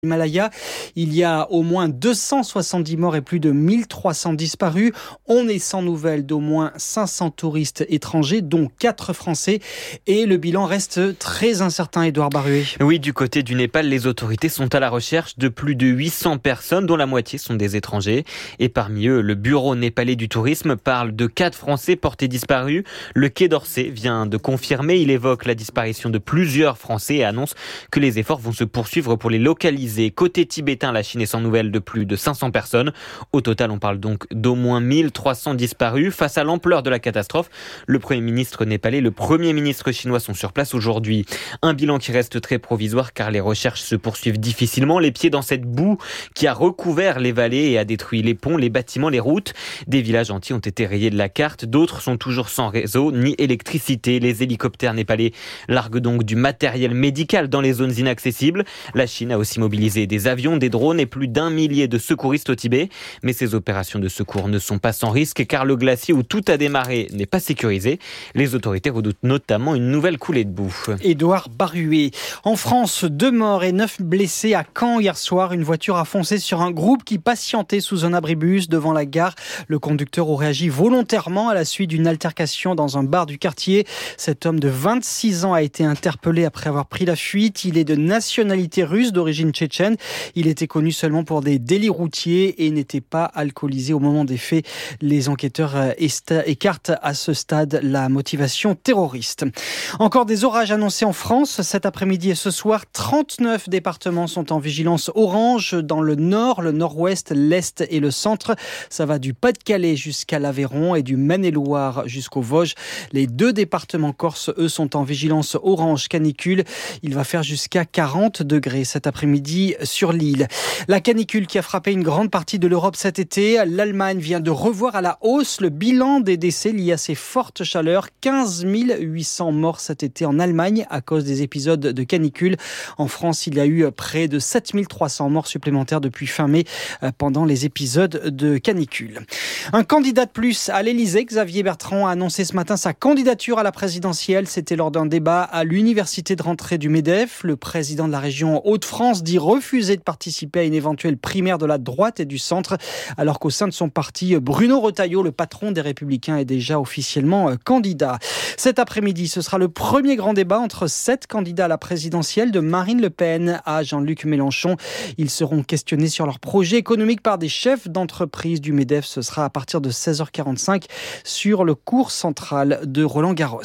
Himalaya, il y a au moins 270 morts et plus de 1300 disparus. On est sans nouvelles d'au moins 500 touristes étrangers, dont 4 Français. Et le bilan reste très incertain, Édouard Baruet. Oui, du côté du Népal, les autorités sont à la recherche de plus de 800 personnes, dont la moitié sont des étrangers. Et parmi eux, le bureau népalais du tourisme parle de 4 Français portés disparus. Le Quai d'Orsay vient de confirmer. Il évoque la disparition de plusieurs Français et annonce que les efforts vont se poursuivre pour les localiser. Côté tibétain, la Chine est sans nouvelles de plus de 500 personnes. Au total, on parle donc d'au moins 1300 disparus. Face à l'ampleur de la catastrophe, le Premier ministre népalais, le Premier ministre chinois sont sur place aujourd'hui. Un bilan qui reste très provisoire car les recherches se poursuivent difficilement. Les pieds dans cette boue qui a recouvert les vallées et a détruit les ponts, les bâtiments, les routes. Des villages entiers ont été rayés de la carte. D'autres sont toujours sans réseau ni électricité. Les hélicoptères népalais larguent donc du matériel médical dans les zones inaccessibles. La Chine a aussi mobilisé des avions, des drones et plus d'1 millier de secouristes au Tibet. Mais ces opérations de secours ne sont pas sans risque car le glacier où tout a démarré n'est pas sécurisé. Les autorités redoutent notamment une nouvelle coulée de boue. Édouard Baruet. En France, 2 morts et 9 blessés à Caen hier soir. Une voiture a foncé sur un groupe qui patientait sous un abribus devant la gare. Le conducteur aurait agi volontairement à la suite d'une altercation dans un bar du quartier. Cet homme de 26 ans a été interpellé après avoir pris la fuite. Il est de nationalité russe d'origine tchétchène. Il était connu seulement pour des délits routiers et n'était pas alcoolisé au moment des faits. Les enquêteurs écartent à ce stade la motivation terroriste. Encore des orages annoncés en France cet après-midi et ce soir. 39 départements sont en vigilance orange dans le nord, le nord-ouest, l'est et le centre. Ça va du Pas-de-Calais jusqu'à l'Aveyron et du Maine-et-Loire jusqu'aux Vosges. Les 2 départements corses, eux, sont en vigilance orange canicule. Il va faire jusqu'à 40 degrés cet après-midi sur l'île. La canicule qui a frappé une grande partie de l'Europe cet été. L'Allemagne vient de revoir à la hausse le bilan des décès liés à ces fortes chaleurs. 15 800 morts cet été en Allemagne à cause des épisodes de canicule. En France, il y a eu près de 7 300 morts supplémentaires depuis fin mai pendant les épisodes de canicule. Un candidat de plus à l'Élysée, Xavier Bertrand, a annoncé ce matin sa candidature à la présidentielle. C'était lors d'un débat à l'université de rentrée du MEDEF. Le président de la région Hauts-de-France dit refuser de participer à une éventuelle primaire de la droite et du centre, alors qu'au sein de son parti, Bruno Retailleau, le patron des Républicains, est déjà officiellement candidat. Cet après-midi, ce sera le premier grand débat entre 7 candidats à la présidentielle, de Marine Le Pen à Jean-Luc Mélenchon. Ils seront questionnés sur leur projet économique par des chefs d'entreprise du MEDEF. Ce sera à partir de 16h45 sur le cours central de Roland-Garros.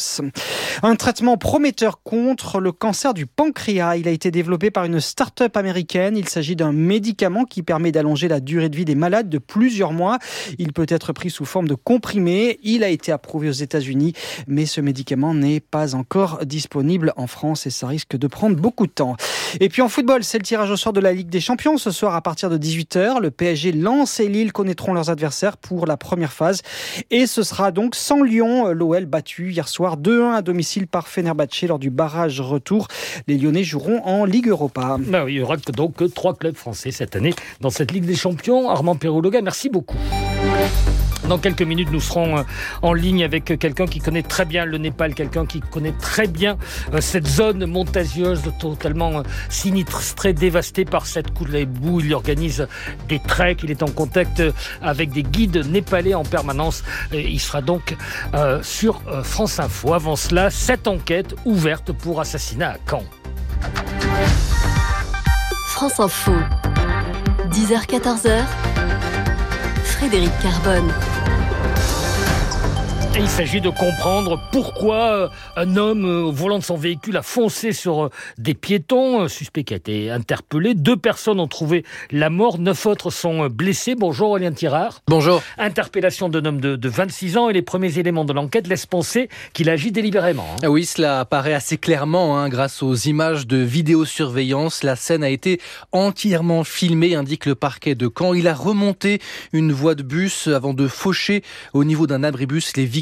Un traitement prometteur contre le cancer du pancréas. Il a été développé par une start-up américaine. Il s'agit d'un médicament qui permet d'allonger la durée de vie des malades de plusieurs mois. Il peut être pris sous forme de comprimé. Il a été approuvé aux États-Unis, mais ce médicament n'est pas encore disponible en France et ça risque de prendre beaucoup de temps. Et puis en football, c'est le tirage au sort de la Ligue des Champions. Ce soir, à partir de 18h, le PSG, Lens et Lille connaîtront leurs adversaires pour la première phase. Et ce sera donc sans Lyon. L'OL battu hier soir 2-1 à domicile par Fenerbahçe lors du barrage retour. Les Lyonnais joueront en Ligue Europa. Oui, il y aura donc 3 clubs français cette année dans cette Ligue des Champions. Armand Perrault-Loga, merci beaucoup. Dans quelques minutes, nous serons en ligne avec quelqu'un qui connaît très bien le Népal, quelqu'un qui connaît très bien cette zone montagneuse totalement sinistrée, dévastée par cette coulée de boue. Il organise des treks, il est en contact avec des guides népalais en permanence. Il sera donc sur France Info. Avant cela, cette enquête ouverte pour assassinat à Caen. France Info, 10h-14h, Frédéric Carbone. Et il s'agit de comprendre pourquoi un homme au volant de son véhicule a foncé sur des piétons. Suspect qui a été interpellé. 2 personnes ont trouvé la mort. 9 autres sont blessés. Bonjour Aurélien Tirard. Bonjour. Interpellation d'un homme de 26 ans et les premiers éléments de l'enquête laissent penser qu'il agit délibérément. Oui, cela apparaît assez clairement grâce aux images de vidéosurveillance. La scène a été entièrement filmée, indique le parquet de Caen. Il a remonté une voie de bus avant de faucher au niveau d'un abribus les victimes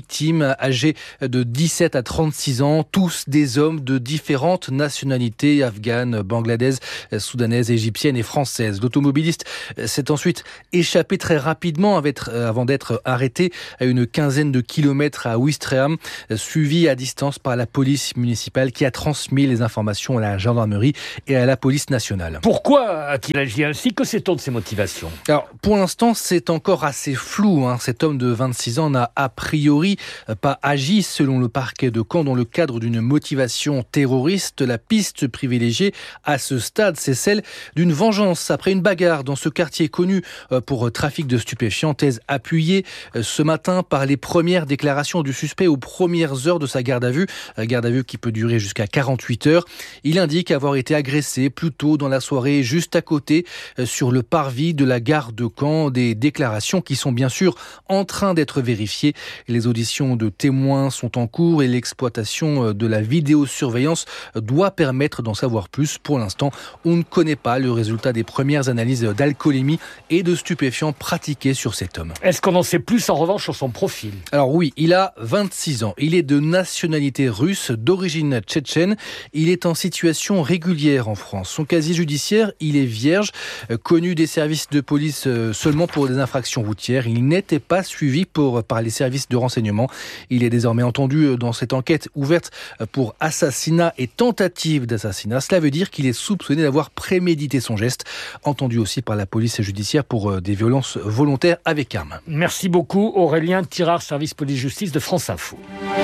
victimes âgées de 17 à 36 ans, tous des hommes de différentes nationalités, afghanes, bangladaises, soudanaises, égyptiennes et françaises. L'automobiliste s'est ensuite échappé très rapidement avant d'être arrêté à une quinzaine de kilomètres à Ouistreham, suivi à distance par la police municipale qui a transmis les informations à la gendarmerie et à la police nationale. Pourquoi a-t-il agi ainsi? Que sait-on de ses motivations? Alors, pour l'instant, c'est encore assez flou. Cet homme de 26 ans n'a a priori pas agi selon le parquet de Caen dans le cadre d'une motivation terroriste. La piste privilégiée à ce stade, c'est celle d'une vengeance après une bagarre dans ce quartier connu pour trafic de stupéfiants, thèse appuyée ce matin par les premières déclarations du suspect aux premières heures de sa garde à vue qui peut durer jusqu'à 48 heures. Il indique avoir été agressé plus tôt dans la soirée juste à côté sur le parvis de la gare de Caen. Des déclarations qui sont bien sûr en train d'être vérifiées. Les auditions de témoins sont en cours et l'exploitation de la vidéosurveillance doit permettre d'en savoir plus. Pour l'instant, on ne connaît pas le résultat des premières analyses d'alcoolémie et de stupéfiants pratiquées sur cet homme. Est-ce qu'on en sait plus en revanche sur son profil? Alors oui, il a 26 ans. Il est de nationalité russe, d'origine tchétchène. Il est en situation régulière en France. Son casier judiciaire, il est vierge, connu des services de police seulement pour des infractions routières. Il n'était pas suivi par les services de renseignement. Il est désormais entendu dans cette enquête ouverte pour assassinat et tentative d'assassinat. Cela veut dire qu'il est soupçonné d'avoir prémédité son geste, entendu aussi par la police judiciaire pour des violences volontaires avec arme. Merci beaucoup Aurélien Tirard, service police-justice de France Info.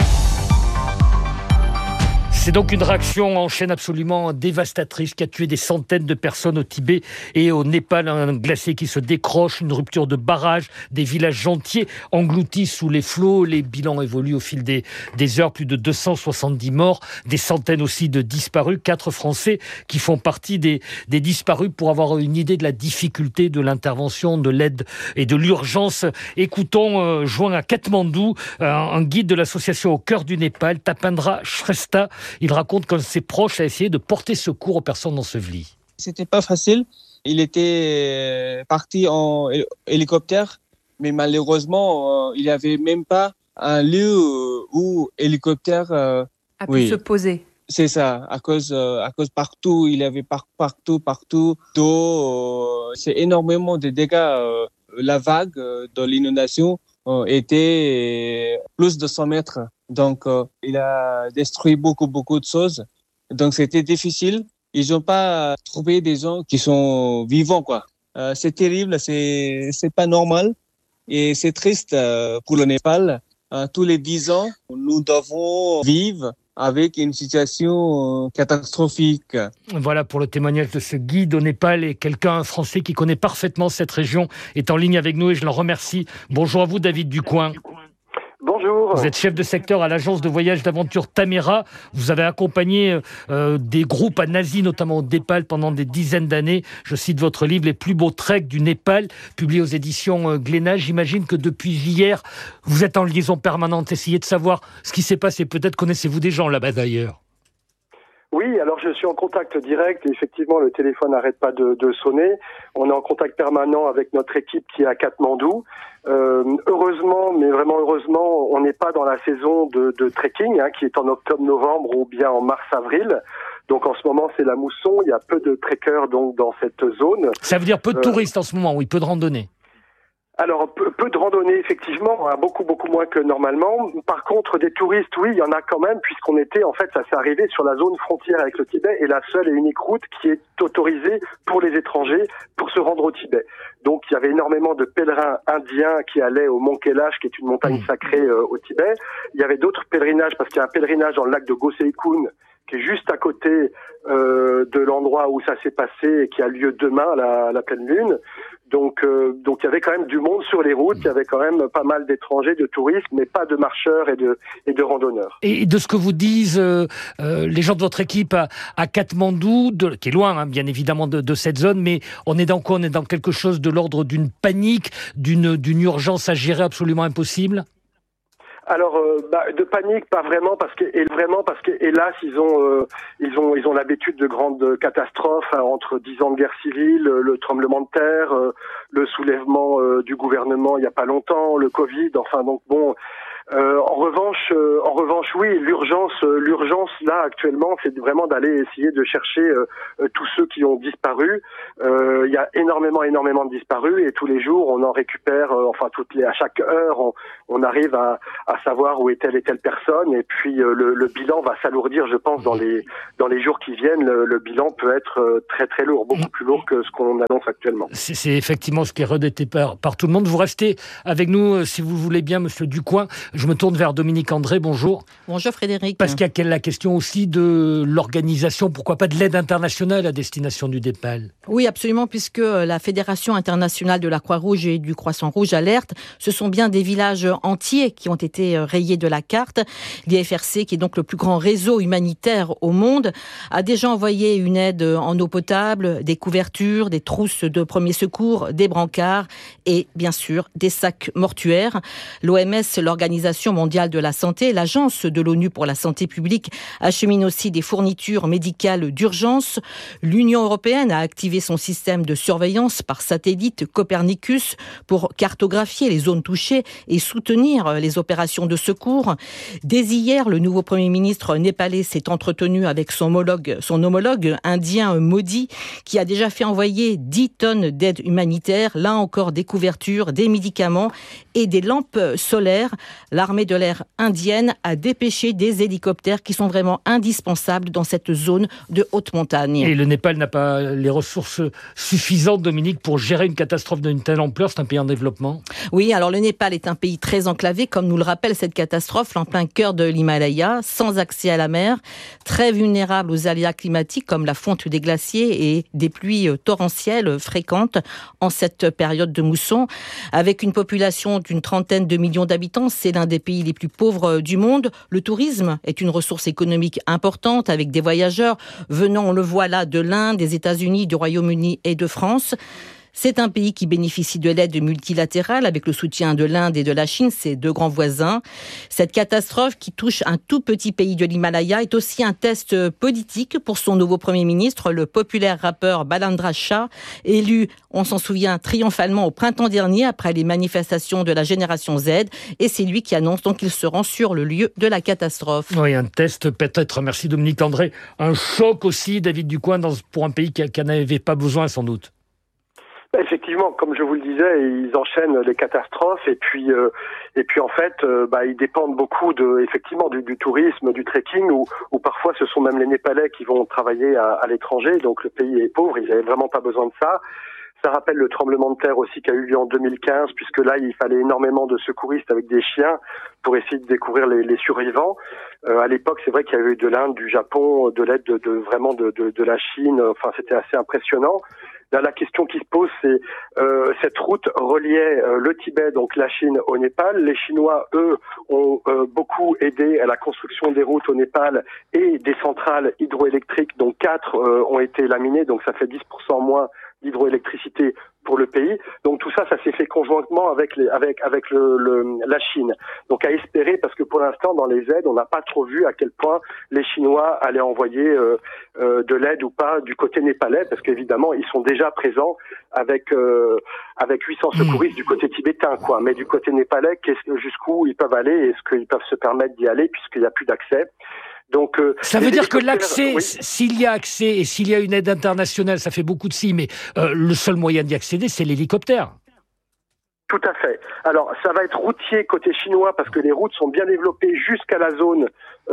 C'est donc une réaction en chaîne absolument dévastatrice qui a tué des centaines de personnes au Tibet et au Népal. Un glacier qui se décroche, une rupture de barrage, des villages entiers engloutis sous les flots. Les bilans évoluent au fil des heures. Plus de 270 morts, des centaines aussi de disparus. 4 Français qui font partie des disparus pour avoir une idée de la difficulté de l'intervention, de l'aide et de l'urgence. Écoutons, joint à Katmandou, un guide de l'association Au cœur du Népal, Tapendra Shrestha. Il raconte qu'un de ses proches a essayé de porter secours aux personnes ensevelies. C'était pas facile. Il était parti en hélicoptère, mais malheureusement, il n'y avait même pas un lieu où hélicoptère a pu se poser. C'est ça, à cause partout, il y avait partout d'eau. C'est énormément de dégâts. La vague de l'inondation était plus de 100 mètres. Donc, il a détruit beaucoup de choses. Donc, c'était difficile. Ils n'ont pas trouvé des gens qui sont vivants, quoi. C'est terrible, c'est pas normal. Et c'est triste pour le Népal. Tous les 10 ans, nous devons vivre avec une situation catastrophique. Voilà pour le témoignage de ce guide au Népal, et un Français qui connaît parfaitement cette région est en ligne avec nous et je l'en remercie. Bonjour à vous David Ducoing. Bonjour. Vous êtes chef de secteur à l'agence de voyage d'aventure Tamera. Vous avez accompagné des groupes à Nazi, notamment au Népal, pendant des dizaines d'années. Je cite votre livre « Les plus beaux treks du Népal », publié aux éditions Glénat. J'imagine que depuis hier, vous êtes en liaison permanente. Essayez de savoir ce qui s'est passé. Peut-être connaissez-vous des gens là-bas d'ailleurs. Oui, alors je suis en contact direct et effectivement le téléphone n'arrête pas de sonner. On est en contact permanent avec notre équipe qui est à Katmandou. Heureusement, mais vraiment heureusement, on n'est pas dans la saison de trekking qui est en octobre-novembre ou bien en mars-avril. Donc en ce moment c'est la mousson, il y a peu de trekkers donc dans cette zone. Ça veut dire peu de touristes en ce moment, oui, peu de randonnées. Alors, peu de randonnées, effectivement, beaucoup moins que normalement. Par contre, des touristes, oui, il y en a quand même, puisqu'on était, en fait, ça s'est arrivé sur la zone frontière avec le Tibet et la seule et unique route qui est autorisée pour les étrangers pour se rendre au Tibet. Donc, il y avait énormément de pèlerins indiens qui allaient au Mont Kailash, qui est une montagne sacrée au Tibet. Il y avait d'autres pèlerinages, parce qu'il y a un pèlerinage dans le lac de Goseikun, qui est juste à côté de l'endroit où ça s'est passé et qui a lieu demain, la pleine lune. Donc il y avait quand même du monde sur les routes, il y avait quand même pas mal d'étrangers, de touristes, mais pas de marcheurs et de randonneurs. Et de ce que vous disent les gens de votre équipe à Katmandou, qui est loin bien évidemment de cette zone, mais on est dans quoi? On est dans quelque chose de l'ordre d'une panique, d'une urgence à gérer absolument impossible? Alors, de panique, pas vraiment, parce que hélas, ils ont l'habitude de grandes catastrophes, entre 10 ans de guerre civile, le tremblement de terre, le soulèvement du gouvernement il y a pas longtemps, le Covid, enfin donc bon. En revanche, oui, l'urgence là actuellement, c'est vraiment d'aller essayer de chercher tous ceux qui ont disparu. Il y a énormément de disparus et tous les jours on en récupère, à chaque heure, on arrive à savoir où est telle et telle personne. Et puis le bilan va s'alourdir, je pense, dans les jours qui viennent. Le bilan peut être très très lourd, beaucoup plus lourd que ce qu'on annonce actuellement. C'est effectivement ce qui est redété par tout le monde. Vous restez avec nous, si vous voulez bien, Monsieur Ducoing. Je me tourne vers Dominique André, bonjour. Bonjour Frédéric. Parce qu'il y a la question aussi de l'organisation, pourquoi pas de l'aide internationale à destination du Népal. Oui, absolument, puisque la Fédération internationale de la Croix-Rouge et du Croissant-Rouge alerte, ce sont bien des villages entiers qui ont été rayés de la carte. L'IFRC, qui est donc le plus grand réseau humanitaire au monde, a déjà envoyé une aide en eau potable, des couvertures, des trousses de premiers secours, des brancards et bien sûr des sacs mortuaires. L'OMS, l'Organisation mondiale de la santé, l'Agence de l'ONU pour la santé publique, achemine aussi des fournitures médicales d'urgence. L'Union européenne a activé son système de surveillance par satellite Copernicus pour cartographier les zones touchées et soutenir les opérations de secours. Dès hier, le nouveau Premier ministre népalais s'est entretenu avec son homologue indien Modi, qui a déjà fait envoyer 10 tonnes d'aide humanitaire, là encore des couvertures, des médicaments et des lampes solaires. L'armée de l'air indienne a dépêché des hélicoptères qui sont vraiment indispensables dans cette zone de haute montagne. Et le Népal n'a pas les ressources suffisantes, Dominique, pour gérer une catastrophe d'une telle ampleur. C'est un pays en développement. Oui, alors le Népal est un pays très enclavé, comme nous le rappelle cette catastrophe, en plein cœur de l'Himalaya, sans accès à la mer, très vulnérable aux aléas climatiques comme la fonte des glaciers et des pluies torrentielles fréquentes en cette période de mousson. Avec une population d'une 30aine de millions d'habitants, c'est l'un des pays les plus pauvres du monde. Le tourisme est une ressource économique importante avec des voyageurs venant, on le voit là, de l'Inde, des États-Unis, du Royaume-Uni et de France. C'est un pays qui bénéficie de l'aide multilatérale avec le soutien de l'Inde et de la Chine, ses deux grands voisins. Cette catastrophe qui touche un tout petit pays de l'Himalaya est aussi un test politique pour son nouveau Premier ministre, le populaire rappeur Balandra Shah, élu, on s'en souvient, triomphalement au printemps dernier après les manifestations de la génération Z. Et c'est lui qui annonce donc qu'il se rend sur le lieu de la catastrophe. Oui, un test peut-être, merci Dominique André. Un choc aussi, David Ducoing, pour un pays qui n'avait pas besoin sans doute. Effectivement, comme je vous le disais, ils enchaînent les catastrophes et puis en fait, ils dépendent beaucoup du tourisme, du trekking ou parfois ce sont même les Népalais qui vont travailler à l'étranger. Donc le pays est pauvre, ils n'avaient vraiment pas besoin de ça. Ça rappelle le tremblement de terre aussi qui a eu lieu en 2015, puisque là il fallait énormément de secouristes avec des chiens pour essayer de découvrir les survivants. À l'époque, c'est vrai qu'il y avait eu de l'Inde, du Japon, de l'aide de la Chine. Enfin, c'était assez impressionnant. Là, la question qui se pose, c'est cette route reliait le Tibet, donc la Chine, au Népal. Les Chinois, eux, ont beaucoup aidé à la construction des routes au Népal et des centrales hydroélectriques, dont 4 ont été laminées, donc ça fait 10% moins d'hydroélectricité pour le pays. Donc tout ça s'est fait conjointement avec la Chine. Donc à espérer, parce que pour l'instant dans les aides, on n'a pas trop vu à quel point les Chinois allaient envoyer de l'aide ou pas du côté népalais, parce qu'évidemment ils sont déjà présents avec 800 secouristes du côté tibétain, quoi. Mais du côté népalais, jusqu'où ils peuvent aller, est-ce qu'ils peuvent se permettre d'y aller puisqu'il n'y a plus d'accès? Donc, ça veut dire que l'accès, oui. S'il y a accès et s'il y a une aide internationale, ça fait beaucoup de si, mais le seul moyen d'y accéder, c'est l'hélicoptère. Tout à fait. Alors, ça va être routier côté chinois parce que les routes sont bien développées jusqu'à la zone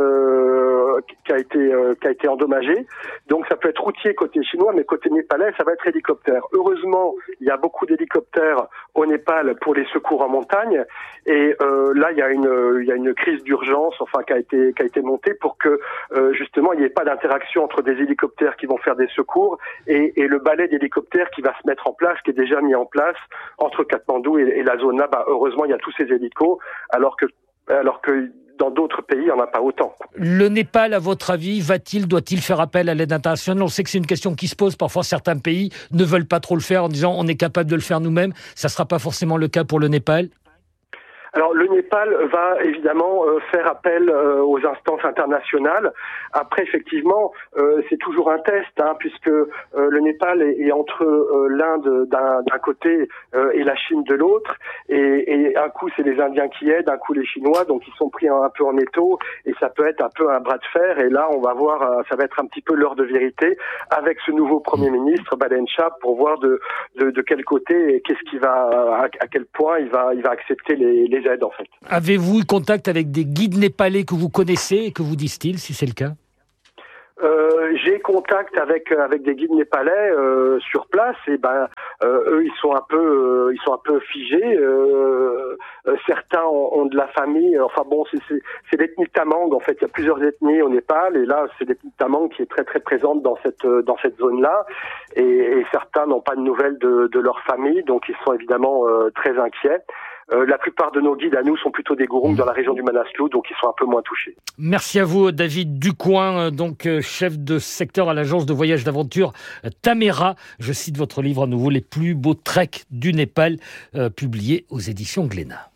qui a été endommagée. Donc, ça peut être routier côté chinois, mais côté népalais, ça va être hélicoptère. Heureusement, il y a beaucoup d'hélicoptères au Népal pour les secours en montagne. Et là, il y a une crise d'urgence, qui a été montée pour que justement il n'y ait pas d'interaction entre des hélicoptères qui vont faire des secours et le balai d'hélicoptères qui va se mettre en place, qui est déjà mis en place entre Katmandou et la zone là. Heureusement, il y a tous ces hélicos, alors que dans d'autres pays, il n'y en a pas autant. Le Népal, à votre avis, doit-il faire appel à l'aide internationale? On sait que c'est une question qui se pose. Parfois, certains pays ne veulent pas trop le faire en disant on est capable de le faire nous-mêmes. Ça ne sera pas forcément le cas pour le Népal. Alors le Népal va évidemment faire appel aux instances internationales. Après effectivement c'est toujours un test puisque le Népal est entre l'Inde d'un côté et la Chine de l'autre et un coup c'est les Indiens qui aident, un coup les Chinois, donc ils sont pris un peu en étau et ça peut être un peu un bras de fer et là on va voir, ça va être un petit peu l'heure de vérité avec ce nouveau Premier ministre Balén Shah pour voir de quel côté et qu'est-ce qui va à quel point il va accepter les aides en fait. Avez-vous eu contact avec des guides népalais que vous connaissez et que vous disent-ils, si c'est le cas ? J'ai contact avec des guides népalais sur place et eux ils sont un peu figés. Certains ont de la famille. Enfin bon, c'est l'ethnie Tamang en fait. Il y a plusieurs ethnies au Népal et là c'est l'ethnie Tamang qui est très très présente dans cette zone-là et certains n'ont pas de nouvelles de leur famille, donc ils sont évidemment très inquiets. La plupart de nos guides à nous sont plutôt des Gurung dans la région du Manaslu, donc ils sont un peu moins touchés. Merci à vous, David Ducoing, donc chef de secteur à l'agence de voyage d'aventure Tamera. Je cite votre livre à nouveau, Les plus beaux treks du Népal, publié aux éditions Glénat.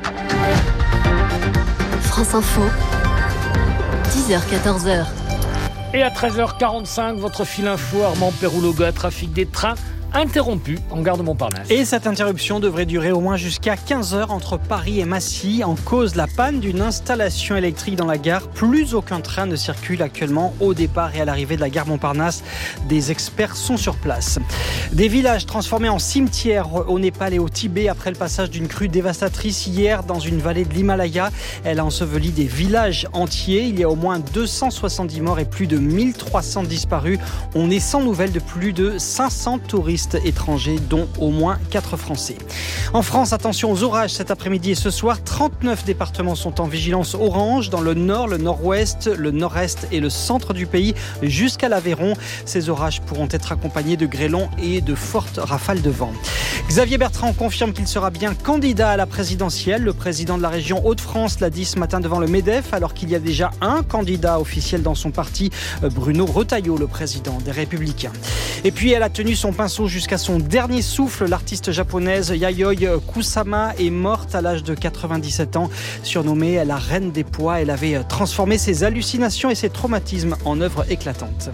France Info, 10h-14h. Et à 13h45, votre fil info, Armand Perrouloga, trafic des trains interrompu en gare de Montparnasse. Et cette interruption devrait durer au moins jusqu'à 15h entre Paris et Massy. En cause, la panne d'une installation électrique dans la gare. Plus aucun train ne circule actuellement au départ et à l'arrivée de la gare Montparnasse. Des experts sont sur place. Des villages transformés en cimetières au Népal et au Tibet après le passage d'une crue dévastatrice hier dans une vallée de l'Himalaya. Elle a enseveli des villages entiers. Il y a au moins 270 morts et plus de 1300 disparus. On est sans nouvelles de plus de 500 touristes étrangers, dont au moins 4 Français. En France, attention aux orages cet après-midi et ce soir. 39 départements sont en vigilance orange dans le nord, le nord-ouest, le nord-est et le centre du pays jusqu'à l'Aveyron. Ces orages pourront être accompagnés de grêlons et de fortes rafales de vent. Xavier Bertrand confirme qu'il sera bien candidat à la présidentielle. Le président de la région Hauts-de-France l'a dit ce matin devant le MEDEF, alors qu'il y a déjà un candidat officiel dans son parti, Bruno Retailleau, le président des Républicains. Et puis elle a tenu son pinceau jusqu'à son dernier souffle. L'artiste japonaise Yayoi Kusama est morte à l'âge de 97 ans. Surnommée la reine des poids, elle avait transformé ses hallucinations et ses traumatismes en œuvres éclatantes.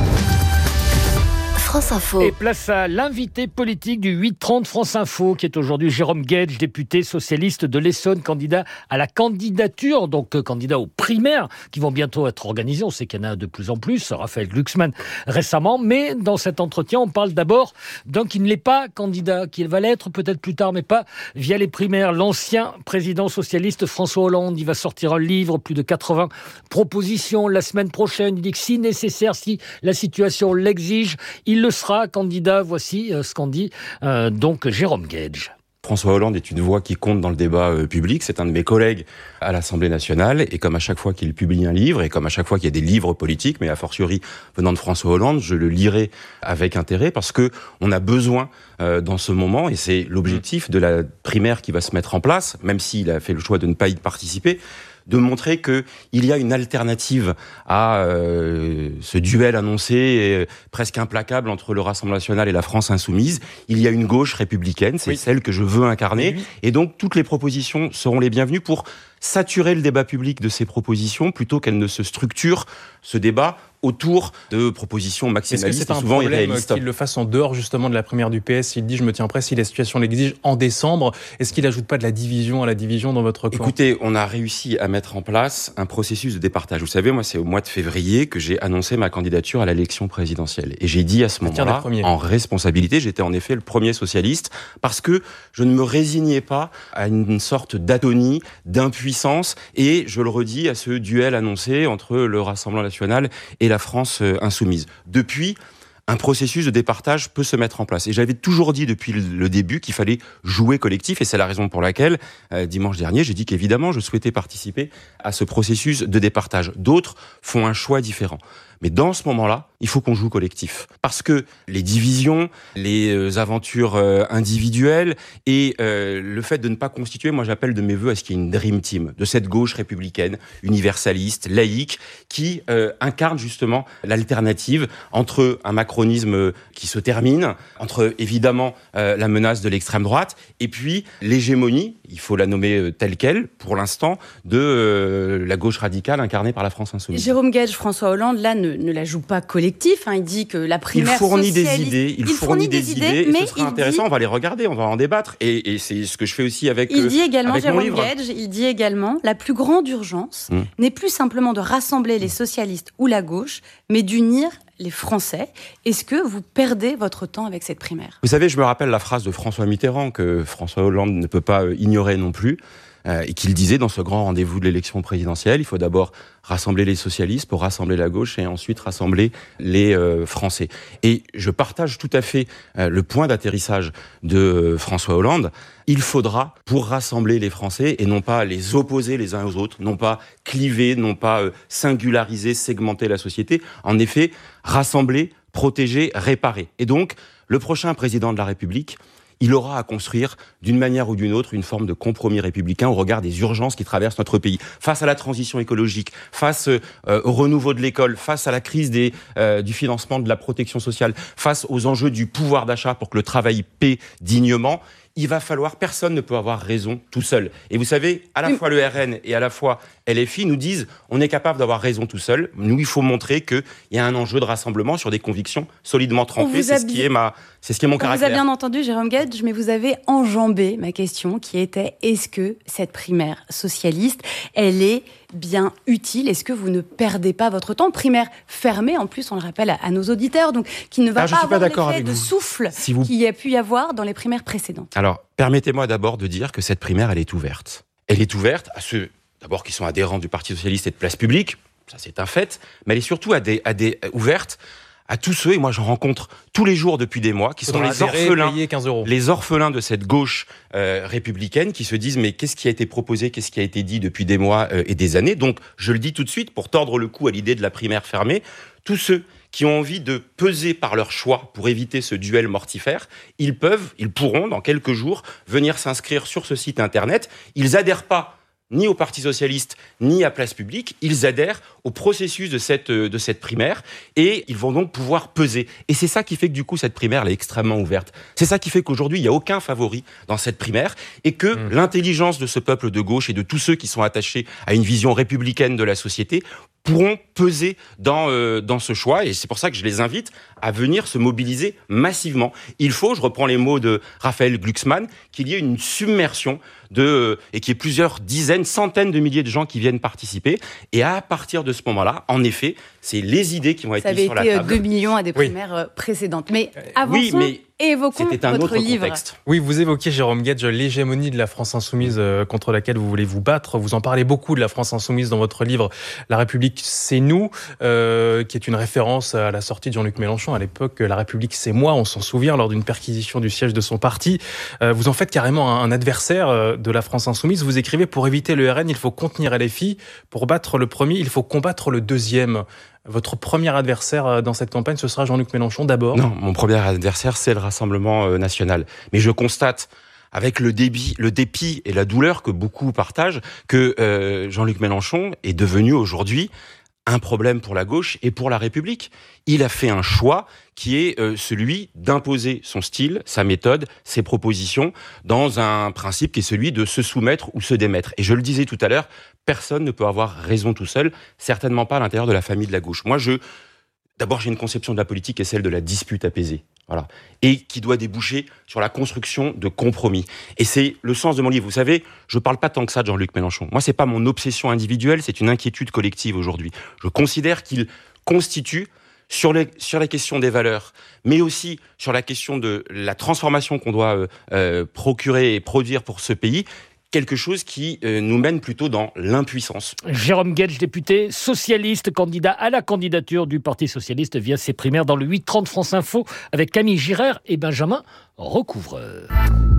France Info. Et place à l'invité politique du 8-30 France Info, qui est aujourd'hui Jérôme Guedj, député socialiste de l'Essonne, candidat à la candidature, donc candidat aux primaires, qui vont bientôt être organisées. On sait qu'il y en a de plus en plus, Raphaël Glucksmann récemment, mais dans cet entretien, on parle d'abord d'un qui ne l'est pas candidat, qui va l'être peut-être plus tard, mais pas via les primaires. L'ancien président socialiste François Hollande, il va sortir un livre, plus de 80 propositions la semaine prochaine. Il dit que si nécessaire, si la situation l'exige, il le sera candidat. Voici ce qu'en dit donc Jérôme Guedj. François Hollande est une voix qui compte dans le débat public. C'est un de mes collègues à l'Assemblée nationale. Et comme à chaque fois qu'il publie un livre, et comme à chaque fois qu'il y a des livres politiques, mais a fortiori venant de François Hollande, je le lirai avec intérêt parce que on a besoin dans ce moment, et c'est l'objectif de la primaire qui va se mettre en place, même s'il a fait le choix de ne pas y participer, de montrer qu'il y a une alternative à ce duel annoncé presque implacable entre le Rassemblement national et la France insoumise. Il y a une gauche républicaine, c'est celle que je veux incarner, et donc toutes les propositions seront les bienvenues pour saturer le débat public de ces propositions plutôt qu'elles ne se structurent ce débat autour de propositions maximalistes, souvent irréalistes. Est-ce que c'est un problème qu'il le fasse en dehors justement de la primaire du PS? Il dit je me tiens prêt si la situation l'exige en décembre. Est-ce qu'il n'ajoute pas de la division à la division dans votre camp? Écoutez, on a réussi à mettre en place un processus de départage. Vous savez, moi c'est au mois de février que j'ai annoncé ma candidature à l'élection présidentielle. Et j'ai dit à ce moment-là, en responsabilité, j'étais en effet le premier socialiste, parce que je ne me résignais pas à une sorte d'atonie, d'impuissance, et je le redis, à ce duel annoncé entre le Rassemblement national et la France insoumise. Depuis, un processus de départage peut se mettre en place. Et j'avais toujours dit depuis le début qu'il fallait jouer collectif, et c'est la raison pour laquelle, dimanche dernier, j'ai dit qu'évidemment, je souhaitais participer à ce processus de départage. D'autres font un choix différent. Mais dans ce moment-là, il faut qu'on joue collectif. Parce que les divisions, les aventures individuelles et le fait de ne pas constituer, moi j'appelle de mes vœux à ce qu'il y ait une dream team de cette gauche républicaine, universaliste, laïque, qui incarne justement l'alternative entre un Macron l'anachronisme qui se termine, entre évidemment la menace de l'extrême droite et puis l'hégémonie, il faut la nommer telle quelle pour l'instant, de la gauche radicale incarnée par la France insoumise. Jérôme Guedj, François Hollande, là, ne la joue pas collectif. Il dit que la primaire il fournit socialiste... Il fournit des idées, mais ce sera intéressant, on va les regarder, on va en débattre. Et c'est ce que je fais aussi avec mon livre. Il dit également, Jérôme Guedj, il dit également, la plus grande urgence n'est plus simplement de rassembler les socialistes ou la gauche, mais d'unir les Français. Est-ce que vous perdez votre temps avec cette primaire ? Vous savez, je me rappelle la phrase de François Mitterrand, que François Hollande ne peut pas ignorer non plus, et qu'il disait dans ce grand rendez-vous de l'élection présidentielle, il faut d'abord rassembler les socialistes pour rassembler la gauche et ensuite rassembler les Français. Et je partage tout à fait le point d'atterrissage de François Hollande. Il faudra, pour rassembler les Français et non pas les opposer les uns aux autres, non pas cliver, non pas singulariser, segmenter la société, en effet, rassembler, protéger, réparer. Et donc, le prochain président de la République, il aura à construire, d'une manière ou d'une autre, une forme de compromis républicain au regard des urgences qui traversent notre pays. Face à la transition écologique, face au renouveau de l'école, face à la crise du financement de la protection sociale, face aux enjeux du pouvoir d'achat pour que le travail paie dignement, il va falloir, personne ne peut avoir raison tout seul. Et vous savez, à la fois le RN et à la fois LFI nous disent on est capable d'avoir raison tout seul. Nous, il faut montrer qu'il y a un enjeu de rassemblement sur des convictions solidement trempées. C'est ce qui est mon caractère. Vous avez bien entendu, Jérôme Guedj, mais vous avez enjambé ma question qui était est-ce que cette primaire socialiste, elle est bien utile? Est-ce que vous ne perdez pas votre temps? Primaire fermée, en plus, on le rappelle à nos auditeurs, donc qui ne va pas avoir l'effet de souffle qu'il y a pu y avoir dans les primaires précédentes. Alors, permettez-moi d'abord de dire que cette primaire, elle est ouverte. Elle est ouverte à ceux, d'abord, qui sont adhérents du Parti socialiste et de Place Publique, ça c'est un fait, mais elle est surtout ouverte à tous ceux, et moi j'en rencontre tous les jours depuis des mois, qui sont les orphelins de cette gauche républicaine, qui se disent mais qu'est-ce qui a été proposé, qu'est-ce qui a été dit depuis des mois et des années. Donc je le dis tout de suite, pour tordre le cou à l'idée de la primaire fermée, tous ceux qui ont envie de peser par leur choix pour éviter ce duel mortifère, ils pourront dans quelques jours venir s'inscrire sur ce site internet. Ils adhèrent pas ni au Parti socialiste, ni à Place Publique, ils adhèrent au processus de cette primaire et ils vont donc pouvoir peser. Et c'est ça qui fait que du coup cette primaire elle est extrêmement ouverte. C'est ça qui fait qu'aujourd'hui il n'y a aucun favori dans cette primaire et que l'intelligence de ce peuple de gauche et de tous ceux qui sont attachés à une vision républicaine de la société pourront peser dans ce choix. Et c'est pour ça que je les invite à venir se mobiliser massivement. Il faut, je reprends les mots de Raphaël Glucksmann, qu'il y ait une submersion et qu'il y ait plusieurs dizaines, centaines de milliers de gens qui viennent participer. Et à partir de ce moment-là, en effet, c'est les idées qui vont être mises sur la table. Ça avait été 2 millions à des primaires précédentes. Mais avançons. Et évoquons votre livre. Contexte. Oui, vous évoquiez, Jérôme Guedj, l'hégémonie de la France insoumise contre laquelle vous voulez vous battre. Vous en parlez beaucoup de la France insoumise dans votre livre « La République, c'est nous », qui est une référence à la sortie de Jean-Luc Mélenchon. À l'époque, « La République, c'est moi », on s'en souvient, lors d'une perquisition du siège de son parti. Vous en faites carrément un adversaire de la France insoumise. Vous écrivez « Pour éviter le RN, il faut contenir LFI. Pour battre le premier, il faut combattre le deuxième ». Votre premier adversaire dans cette campagne, ce sera Jean-Luc Mélenchon d'abord? Non, mon premier adversaire, c'est le Rassemblement national. Mais je constate, avec le dépit et la douleur que beaucoup partagent, que Jean-Luc Mélenchon est devenu aujourd'hui un problème pour la gauche et pour la République. Il a fait un choix qui est celui d'imposer son style, sa méthode, ses propositions, dans un principe qui est celui de se soumettre ou se démettre. Et je le disais tout à l'heure, personne ne peut avoir raison tout seul, certainement pas à l'intérieur de la famille de la gauche. Moi, d'abord, j'ai une conception de la politique qui est celle de la dispute apaisée. Voilà. Et qui doit déboucher sur la construction de compromis. Et c'est le sens de mon livre. Vous savez, je parle pas tant que ça de Jean-Luc Mélenchon. Moi, c'est pas mon obsession individuelle, c'est une inquiétude collective aujourd'hui. Je considère qu'il constitue, sur la question des valeurs, mais aussi sur la question de la transformation qu'on doit procurer et produire pour ce pays, quelque chose qui nous mène plutôt dans l'impuissance. Jérôme Guedj, député socialiste, candidat à la candidature du Parti socialiste via ses primaires dans le 8-30 France Info avec Camille Girard et Benjamin Recouvreur.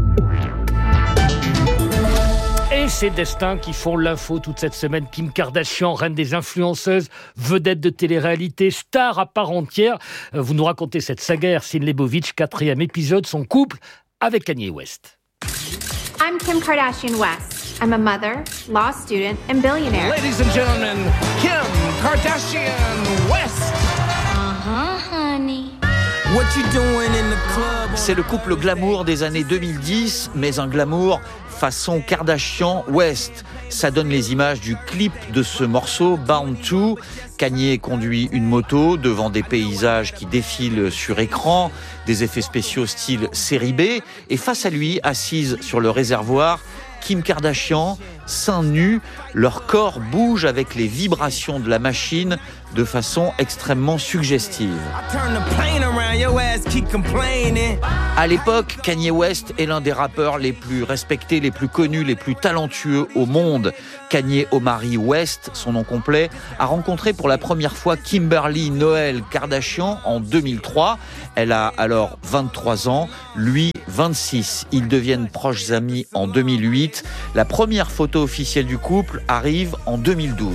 Et ces destins qui font l'info toute cette semaine. Kim Kardashian, reine des influenceuses, vedette de télé-réalité, star à part entière. Vous nous racontez cette saga Ersin Lebovitch, 4e épisode, son couple avec Kanye West. I'm Kim Kardashian-West. I'm a mother, law student, and billionaire. Ladies and gentlemen, Kim Kardashian-West. Honey. C'est le couple glamour des années 2010, mais un glamour façon Kardashian-West. Ça donne les images du clip de ce morceau, Bound to. Kanye conduit une moto devant des paysages qui défilent sur écran, des effets spéciaux style série B, et face à lui, assise sur le réservoir, Kim Kardashian, seins nus, leur corps bouge avec les vibrations de la machine de façon extrêmement suggestive. À l'époque, Kanye West est l'un des rappeurs les plus respectés, les plus connus, les plus talentueux au monde. Kanye Omari West, son nom complet, a rencontré pour la première fois Kimberly Noel Kardashian en 2003. Elle a alors 23 ans, lui 26. Ils deviennent proches amis en 2008. La première photo officielle du couple arrive en 2012.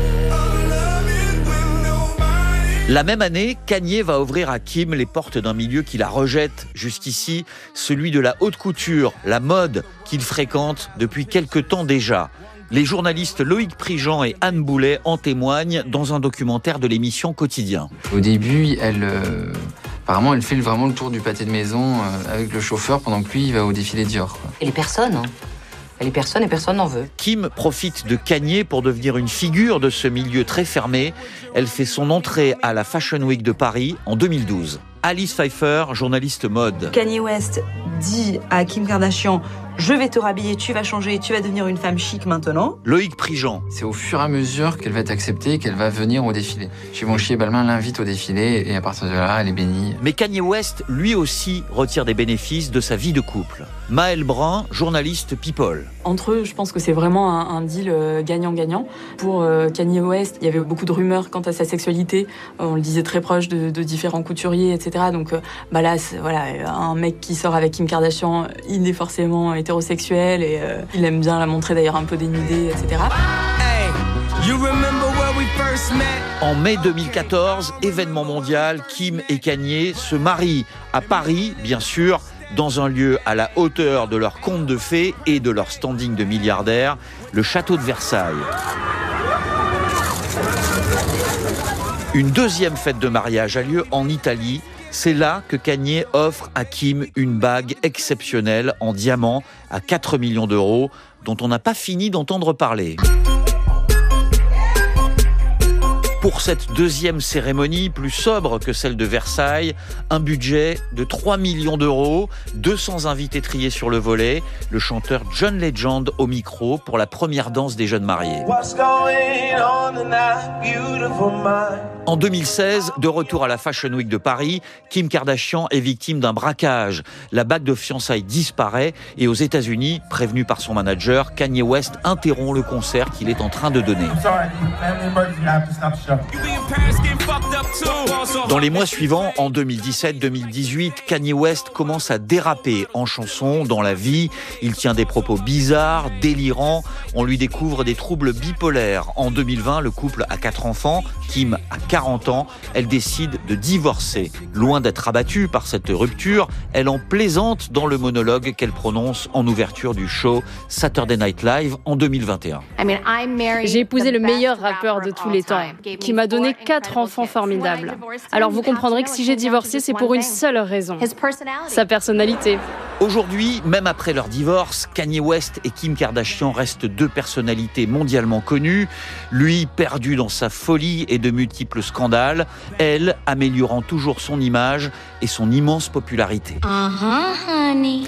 La même année, Kanye va ouvrir à Kim les portes d'un milieu qui la rejette jusqu'ici, celui de la haute couture, la mode qu'il fréquente depuis quelque temps déjà. Les journalistes Loïc Prigent et Anne Boulet en témoignent dans un documentaire de l'émission Quotidien. Au début, apparemment, elle fait vraiment le tour du pâté de maison avec le chauffeur pendant que lui, il va au défilé Dior. Et les personnes, Elle est personne et personne n'en veut. Kim profite de Kanye pour devenir une figure de ce milieu très fermé. Elle fait son entrée à la Fashion Week de Paris en 2012. Alice Pfeiffer, journaliste mode. Kanye West dit à Kim Kardashian « Je vais te rhabiller, tu vas changer, tu vas devenir une femme chic maintenant. » Loïc Prigent. C'est au fur et à mesure qu'elle va être acceptée, qu'elle va venir au défilé. Givenchy et Balmain l'invitent au défilé et à partir de là, elle est bénie. Mais Kanye West, lui aussi, retire des bénéfices de sa vie de couple. Maëlle Brun, journaliste People. Entre eux, je pense que c'est vraiment un deal gagnant-gagnant. Pour Kanye West, il y avait beaucoup de rumeurs quant à sa sexualité. On le disait très proche de différents couturiers, etc. Donc là, un mec qui sort avec Kim Kardashian, il est forcément hétérosexuel et il aime bien la montrer d'ailleurs un peu dénudée, etc. En mai 2014, événement mondial, Kim et Kanye se marient à Paris, bien sûr, dans un lieu à la hauteur de leur conte de fées et de leur standing de milliardaire, le château de Versailles. Une deuxième fête de mariage a lieu en Italie. C'est là que Kanye offre à Kim une bague exceptionnelle en diamant à 4 millions d'euros, dont on n'a pas fini d'entendre parler. Pour cette deuxième cérémonie, plus sobre que celle de Versailles, un budget de 3 millions d'euros, 200 invités triés sur le volet, le chanteur John Legend au micro pour la première danse des jeunes mariés. En 2016, de retour à la Fashion Week de Paris, Kim Kardashian est victime d'un braquage. La bague de fiançailles disparaît et aux États-Unis, prévenu par son manager, Kanye West interrompt le concert qu'il est en train de donner. Dans les mois suivants, en 2017-2018, Kanye West commence à déraper en chanson, dans la vie. Il tient des propos bizarres, délirants. On lui découvre des troubles bipolaires. En 2020, le couple a 4 enfants. Kim a 40 ans. Elle décide de divorcer. Loin d'être abattue par cette rupture, elle en plaisante dans le monologue qu'elle prononce en ouverture du show Saturday Night Live en 2021. J'ai épousé le meilleur rappeur de tous les temps, qui m'a donné 4 enfants formidables. Alors vous comprendrez que si j'ai divorcé, c'est pour une seule raison, sa personnalité. Aujourd'hui, même après leur divorce, Kanye West et Kim Kardashian restent 2 personnalités mondialement connues. Lui, perdu dans sa folie et de multiples scandales. Elle, améliorant toujours son image et son immense popularité. Honey.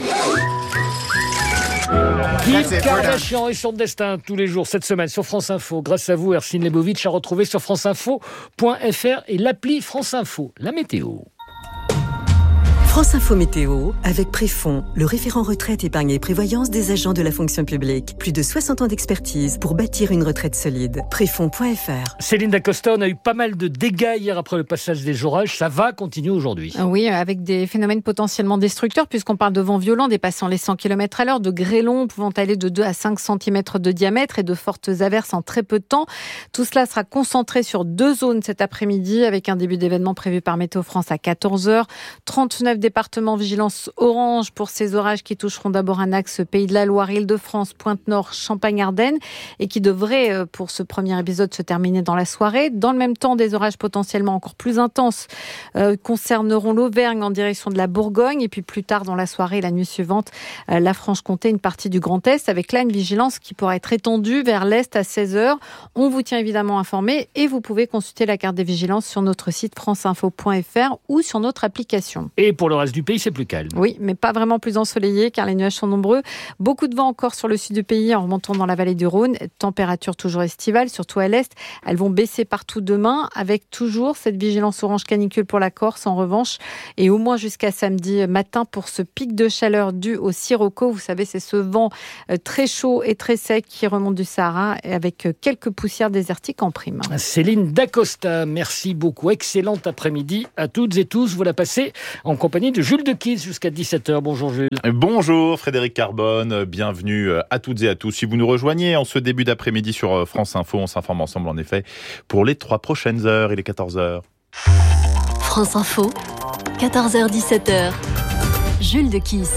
Kim Kardashian et son destin tous les jours cette semaine sur France Info. Grâce à vous, Ercine Lebovitch, à retrouver sur franceinfo.fr et l'appli France Info. La météo. France Info Météo, avec Préfond, le référent retraite, épargne et prévoyance des agents de la fonction publique. Plus de 60 ans d'expertise pour bâtir une retraite solide. Préfond.fr. Céline Dacosta, on a eu pas mal de dégâts hier après le passage des orages. Ça va continuer aujourd'hui. Oui, avec des phénomènes potentiellement destructeurs, puisqu'on parle de vents violents dépassant les 100 km/h, de grêlons pouvant aller de 2 à 5 cm de diamètre et de fortes averses en très peu de temps. Tout cela sera concentré sur 2 zones cet après-midi, avec un début d'événement prévu par Météo France à 14h. 39 départements, vigilance orange pour ces orages qui toucheront d'abord un axe Pays de la Loire, Île-de-France, Pointe-Nord, Champagne-Ardenne et qui devraient, pour ce premier épisode, se terminer dans la soirée. Dans le même temps, des orages potentiellement encore plus intenses concerneront l'Auvergne en direction de la Bourgogne et puis plus tard dans la soirée, la nuit suivante, la Franche-Comté, une partie du Grand Est avec là une vigilance qui pourra être étendue vers l'Est à 16h. On vous tient évidemment informé et vous pouvez consulter la carte des vigilances sur notre site franceinfo.fr ou sur notre application. Et pour le reste du pays, c'est plus calme. Oui, mais pas vraiment plus ensoleillé car les nuages sont nombreux. Beaucoup de vent encore sur le sud du pays en remontant dans la vallée du Rhône. Température toujours estivale, surtout à l'est. Elles vont baisser partout demain avec toujours cette vigilance orange canicule pour la Corse en revanche et au moins jusqu'à samedi matin pour ce pic de chaleur dû au sirocco. Vous savez, c'est ce vent très chaud et très sec qui remonte du Sahara avec quelques poussières désertiques en prime. Céline Dacosta, merci beaucoup. Excellent après-midi à toutes et tous. Vous la passez en compagnie de Jules Dequisse jusqu'à 17h. Bonjour Jules. Bonjour Frédéric Carbone, bienvenue à toutes et à tous. Si vous nous rejoignez en ce début d'après-midi sur France Info, on s'informe ensemble en effet pour les 3 prochaines heures. Il est 14h. France Info, 14h-17h. Jules Dequisse.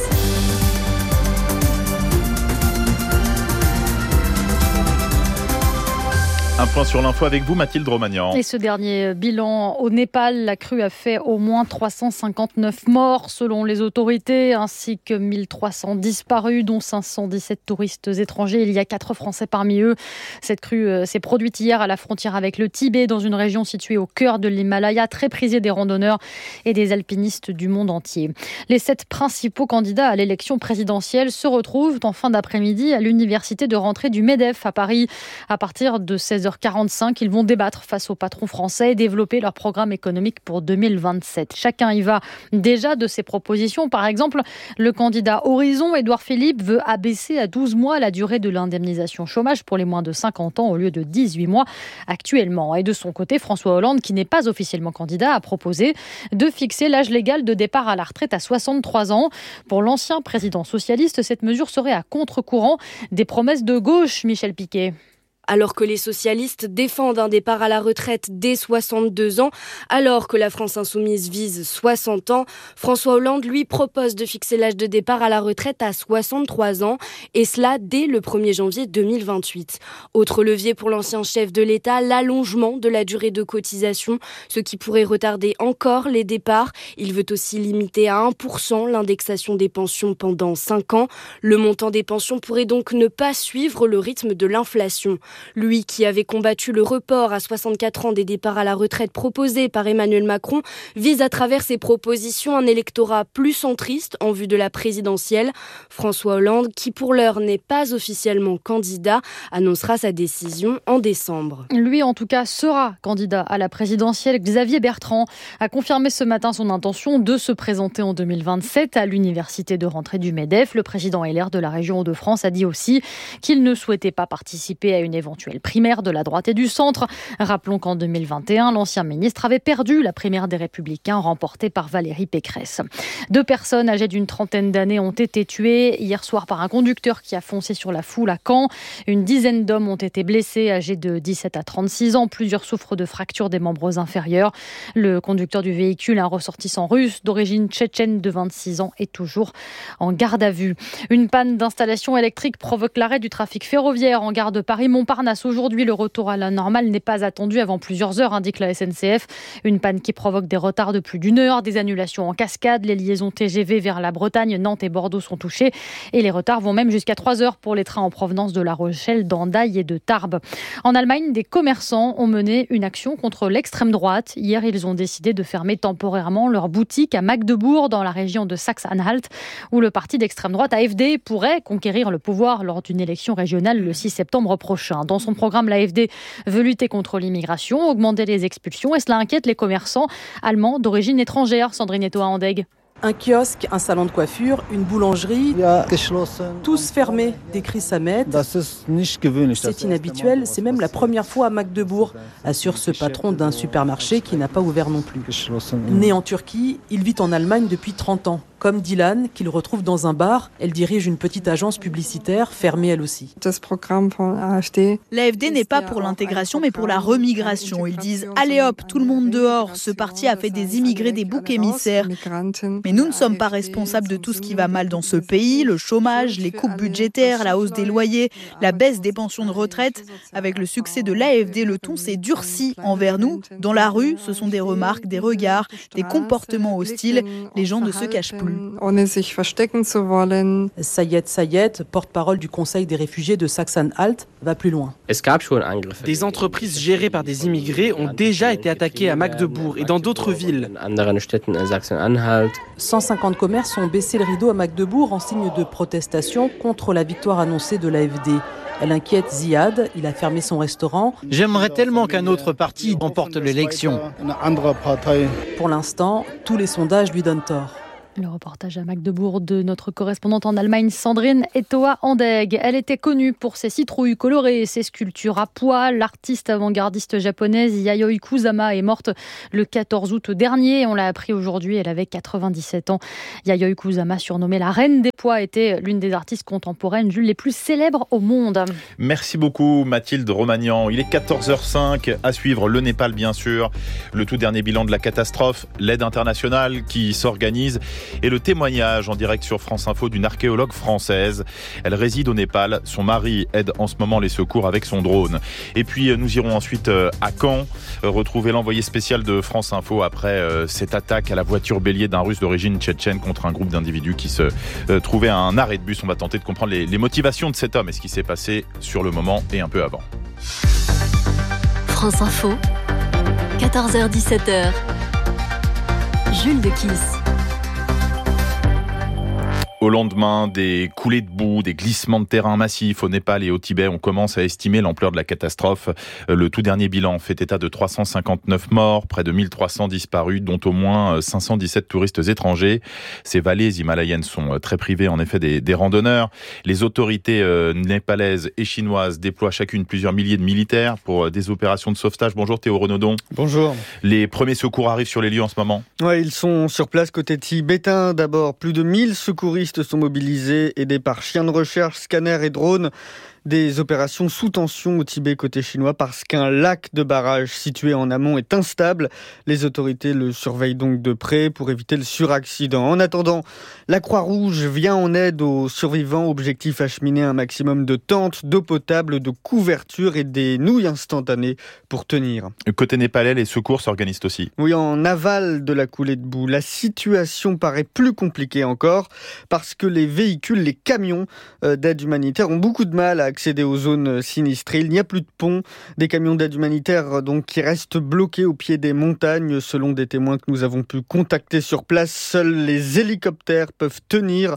Un point sur l'info avec vous, Mathilde Romagnan. Et ce dernier bilan au Népal, la crue a fait au moins 359 morts selon les autorités, ainsi que 1300 disparus, dont 517 touristes étrangers. Il y a 4 Français parmi eux. Cette crue s'est produite hier à la frontière avec le Tibet, dans une région située au cœur de l'Himalaya, très prisée des randonneurs et des alpinistes du monde entier. Les 7 principaux candidats à l'élection présidentielle se retrouvent en fin d'après-midi à l'université de rentrée du MEDEF à Paris. À partir de 16h45, ils vont débattre face aux patrons français et développer leur programme économique pour 2027. Chacun y va déjà de ses propositions. Par exemple, le candidat Horizon, Édouard Philippe, veut abaisser à 12 mois la durée de l'indemnisation chômage pour les moins de 50 ans au lieu de 18 mois actuellement. Et de son côté, François Hollande, qui n'est pas officiellement candidat, a proposé de fixer l'âge légal de départ à la retraite à 63 ans. Pour l'ancien président socialiste, cette mesure serait à contre-courant des promesses de gauche, Michel Piquet. Alors que les socialistes défendent un départ à la retraite dès 62 ans, alors que la France insoumise vise 60 ans, François Hollande, lui, propose de fixer l'âge de départ à la retraite à 63 ans, et cela dès le 1er janvier 2028. Autre levier pour l'ancien chef de l'État, l'allongement de la durée de cotisation, ce qui pourrait retarder encore les départs. Il veut aussi limiter à 1% l'indexation des pensions pendant 5 ans. Le montant des pensions pourrait donc ne pas suivre le rythme de l'inflation. Lui qui avait combattu le report à 64 ans des départs à la retraite proposés par Emmanuel Macron, vise à travers ses propositions un électorat plus centriste en vue de la présidentielle. François Hollande, qui pour l'heure n'est pas officiellement candidat, annoncera sa décision en décembre. Lui en tout cas sera candidat à la présidentielle. Xavier Bertrand a confirmé ce matin son intention de se présenter en 2027 à l'université de rentrée du MEDEF. Le président LR de la région Hauts-de-France a dit aussi qu'il ne souhaitait pas participer à une éventuelle primaire de la droite et du centre. Rappelons qu'en 2021, l'ancien ministre avait perdu la primaire des Républicains remportée par Valérie Pécresse. 2 personnes âgées d'une trentaine d'années ont été tuées hier soir par un conducteur qui a foncé sur la foule à Caen. Une dizaine d'hommes ont été blessés, âgés de 17 à 36 ans. Plusieurs souffrent de fractures des membres inférieurs. Le conducteur du véhicule, un ressortissant russe d'origine tchétchène de 26 ans, est toujours en garde à vue. Une panne d'installation électrique provoque l'arrêt du trafic ferroviaire en gare de Paris-Montparnasse. Aujourd'hui, le retour à la normale n'est pas attendu avant plusieurs heures, indique la SNCF. Une panne qui provoque des retards de plus d'1 heure, des annulations en cascade. Les liaisons TGV vers la Bretagne, Nantes et Bordeaux sont touchées. Et les retards vont même jusqu'à 3 heures pour les trains en provenance de La Rochelle, d'Andaille et de Tarbes. En Allemagne, des commerçants ont mené une action contre l'extrême droite. Hier, ils ont décidé de fermer temporairement leur boutique à Magdebourg, dans la région de Saxe-Anhalt, où le parti d'extrême droite AfD pourrait conquérir le pouvoir lors d'une élection régionale le 6 septembre prochain. Dans son programme, l'AfD veut lutter contre l'immigration, augmenter les expulsions, et cela inquiète les commerçants allemands d'origine étrangère. Sandrine Etoa-Andeg. Un kiosque, un salon de coiffure, une boulangerie, tous fermés, décrit Samet. C'est inhabituel, c'est même la première fois à Magdebourg, assure ce patron d'un supermarché qui n'a pas ouvert non plus. Né en Turquie, il vit en Allemagne depuis 30 ans. Comme Dylan, qu'il retrouve dans un bar. Elle dirige une petite agence publicitaire, fermée elle aussi. L'AFD n'est pas pour l'intégration, mais pour la remigration. Ils disent « Allez hop, tout le monde dehors ». Ce parti a fait des immigrés des boucs émissaires. Mais nous ne sommes pas responsables de tout ce qui va mal dans ce pays. Le chômage, les coupes budgétaires, la hausse des loyers, la baisse des pensions de retraite. Avec le succès de l'AFD, le ton s'est durci envers nous. Dans la rue, ce sont des remarques, des regards, des comportements hostiles. Les gens ne se cachent plus. Sayed, porte-parole du Conseil des réfugiés de Sachsen-Anhalt, va plus loin. Des entreprises gérées par des immigrés ont déjà été attaquées à Magdebourg et dans d'autres villes. 150 commerces ont baissé le rideau à Magdebourg en signe de protestation contre la victoire annoncée de l'AFD. Elle inquiète Ziad, il a fermé son restaurant. J'aimerais tellement qu'un autre parti remporte l'élection. Pour l'instant, tous les sondages lui donnent tort. Le reportage à Magdebourg de notre correspondante en Allemagne, Sandrine Etoa-Andeg. Elle était connue pour ses citrouilles colorées et ses sculptures à pois. L'artiste avant-gardiste japonaise Yayoi Kusama est morte le 14 août dernier. On l'a appris aujourd'hui, elle avait 97 ans. Yayoi Kusama, surnommée la reine des pois, était l'une des artistes contemporaines, Jules, les plus célèbres au monde. Merci beaucoup Mathilde Romagnan. Il est 14h05, à suivre le Népal bien sûr. Le tout dernier bilan de la catastrophe, l'aide internationale qui s'organise et le témoignage en direct sur France Info d'une archéologue française. Elle réside au Népal. Son mari aide en ce moment les secours avec son drone. Et puis nous irons ensuite à Caen, retrouver l'envoyé spécial de France Info après cette attaque à la voiture bélier d'un Russe d'origine tchétchène contre un groupe d'individus qui se trouvaient à un arrêt de bus. On va tenter de comprendre les motivations de cet homme et ce qui s'est passé sur le moment et un peu avant. France Info, 14h-17h, Jules de Kiss. Au lendemain des coulées de boue, des glissements de terrain massifs au Népal et au Tibet, on commence à estimer l'ampleur de la catastrophe. Le tout dernier bilan fait état de 359 morts, près de 1300 disparus, dont au moins 517 touristes étrangers. Ces vallées himalayennes sont très privées en effet des randonneurs. Les autorités népalaises et chinoises déploient chacune plusieurs milliers de militaires pour des opérations de sauvetage. Bonjour Théo Renaudon. Bonjour. Les premiers secours arrivent sur les lieux en ce moment. Ouais, ils sont sur place côté tibétain. D'abord, plus de 1000 secouristes sont mobilisés, aidés par chiens de recherche, scanners et drones. Des opérations sous tension au Tibet côté chinois parce qu'un lac de barrage situé en amont est instable. Les autorités le surveillent donc de près pour éviter le suraccident. En attendant, la Croix-Rouge vient en aide aux survivants. Objectif, acheminer un maximum de tentes, d'eau potable, de couverture et des nouilles instantanées pour tenir. Côté népalais, les secours s'organisent aussi. Oui, en aval de la coulée de boue. La situation paraît plus compliquée encore parce que les véhicules, les camions d'aide humanitaire ont beaucoup de mal à accéder aux zones sinistrées. Il n'y a plus de pont. Des camions d'aide humanitaire donc, qui restent bloqués au pied des montagnes. Selon des témoins que nous avons pu contacter sur place, seuls les hélicoptères peuvent venir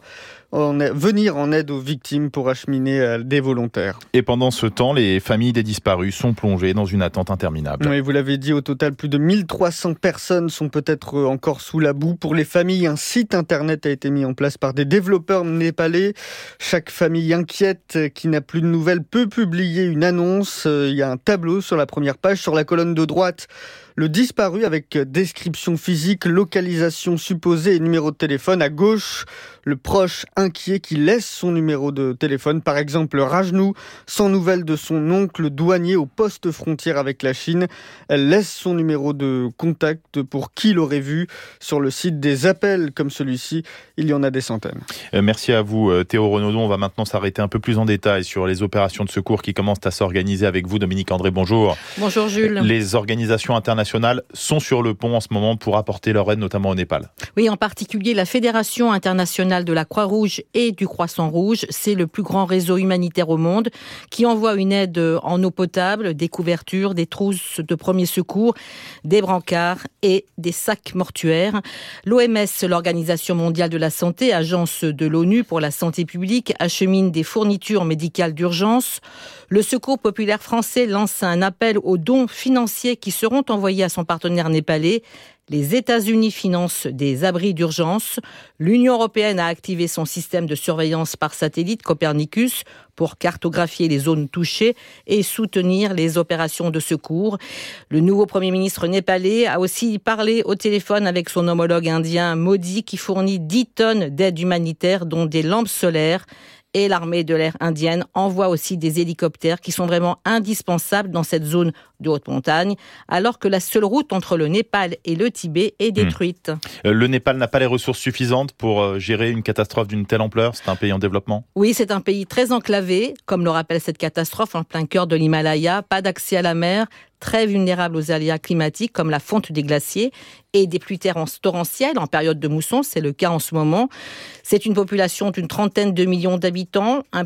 en aide aux victimes pour acheminer des volontaires. Et pendant ce temps, les familles des disparus sont plongées dans une attente interminable. Oui, vous l'avez dit, au total, plus de 1300 personnes sont peut-être encore sous la boue. Pour les familles, un site internet a été mis en place par des développeurs népalais. Chaque famille inquiète qui n'a plus de nouvelles peut publier une annonce. Il y a un tableau sur la première page. Sur la colonne de droite, le disparu avec description physique, localisation supposée et numéro de téléphone. À gauche, le proche inquiet qui laisse son numéro de téléphone. Par exemple, Rajnou, sans nouvelles de son oncle douanier au poste frontière avec la Chine. Elle laisse son numéro de contact pour qui l'aurait vu. Sur le site des appels comme celui-ci, il y en a des centaines. Merci à vous Théo Renaudon. On va maintenant s'arrêter un peu plus en détail sur les opérations de secours qui commencent à s'organiser avec vous. Dominique André, bonjour. Bonjour Jules. Les organisations internationales sont sur le pont en ce moment pour apporter leur aide, notamment au Népal. Oui, en particulier la Fédération internationale de la Croix-Rouge et du Croissant-Rouge. C'est le plus grand réseau humanitaire au monde qui envoie une aide en eau potable, des couvertures, des trousses de premiers secours, des brancards et des sacs mortuaires. L'OMS, l'Organisation mondiale de la santé, agence de l'ONU pour la santé publique, achemine des fournitures médicales d'urgence. Le Secours populaire français lance un appel aux dons financiers qui seront envoyés envoyé à son partenaire népalais. Les États-Unis financent des abris d'urgence. L'Union européenne a activé son système de surveillance par satellite Copernicus pour cartographier les zones touchées et soutenir les opérations de secours. Le nouveau Premier ministre népalais a aussi parlé au téléphone avec son homologue indien Modi qui fournit 10 tonnes d'aide humanitaire dont des lampes solaires. Et l'armée de l'air indienne envoie aussi des hélicoptères qui sont vraiment indispensables dans cette zone de haute montagne, alors que la seule route entre le Népal et le Tibet est détruite. Le Népal n'a pas les ressources suffisantes pour gérer une catastrophe d'une telle ampleur. C'est un pays en développement. Oui, c'est un pays très enclavé, comme le rappelle cette catastrophe, en plein cœur de l'Himalaya, pas d'accès à la mer, très vulnérable aux aléas climatiques comme la fonte des glaciers et des pluies torrentielles en période de mousson, c'est le cas en ce moment. C'est une population d'une 30aine de millions d'habitants, un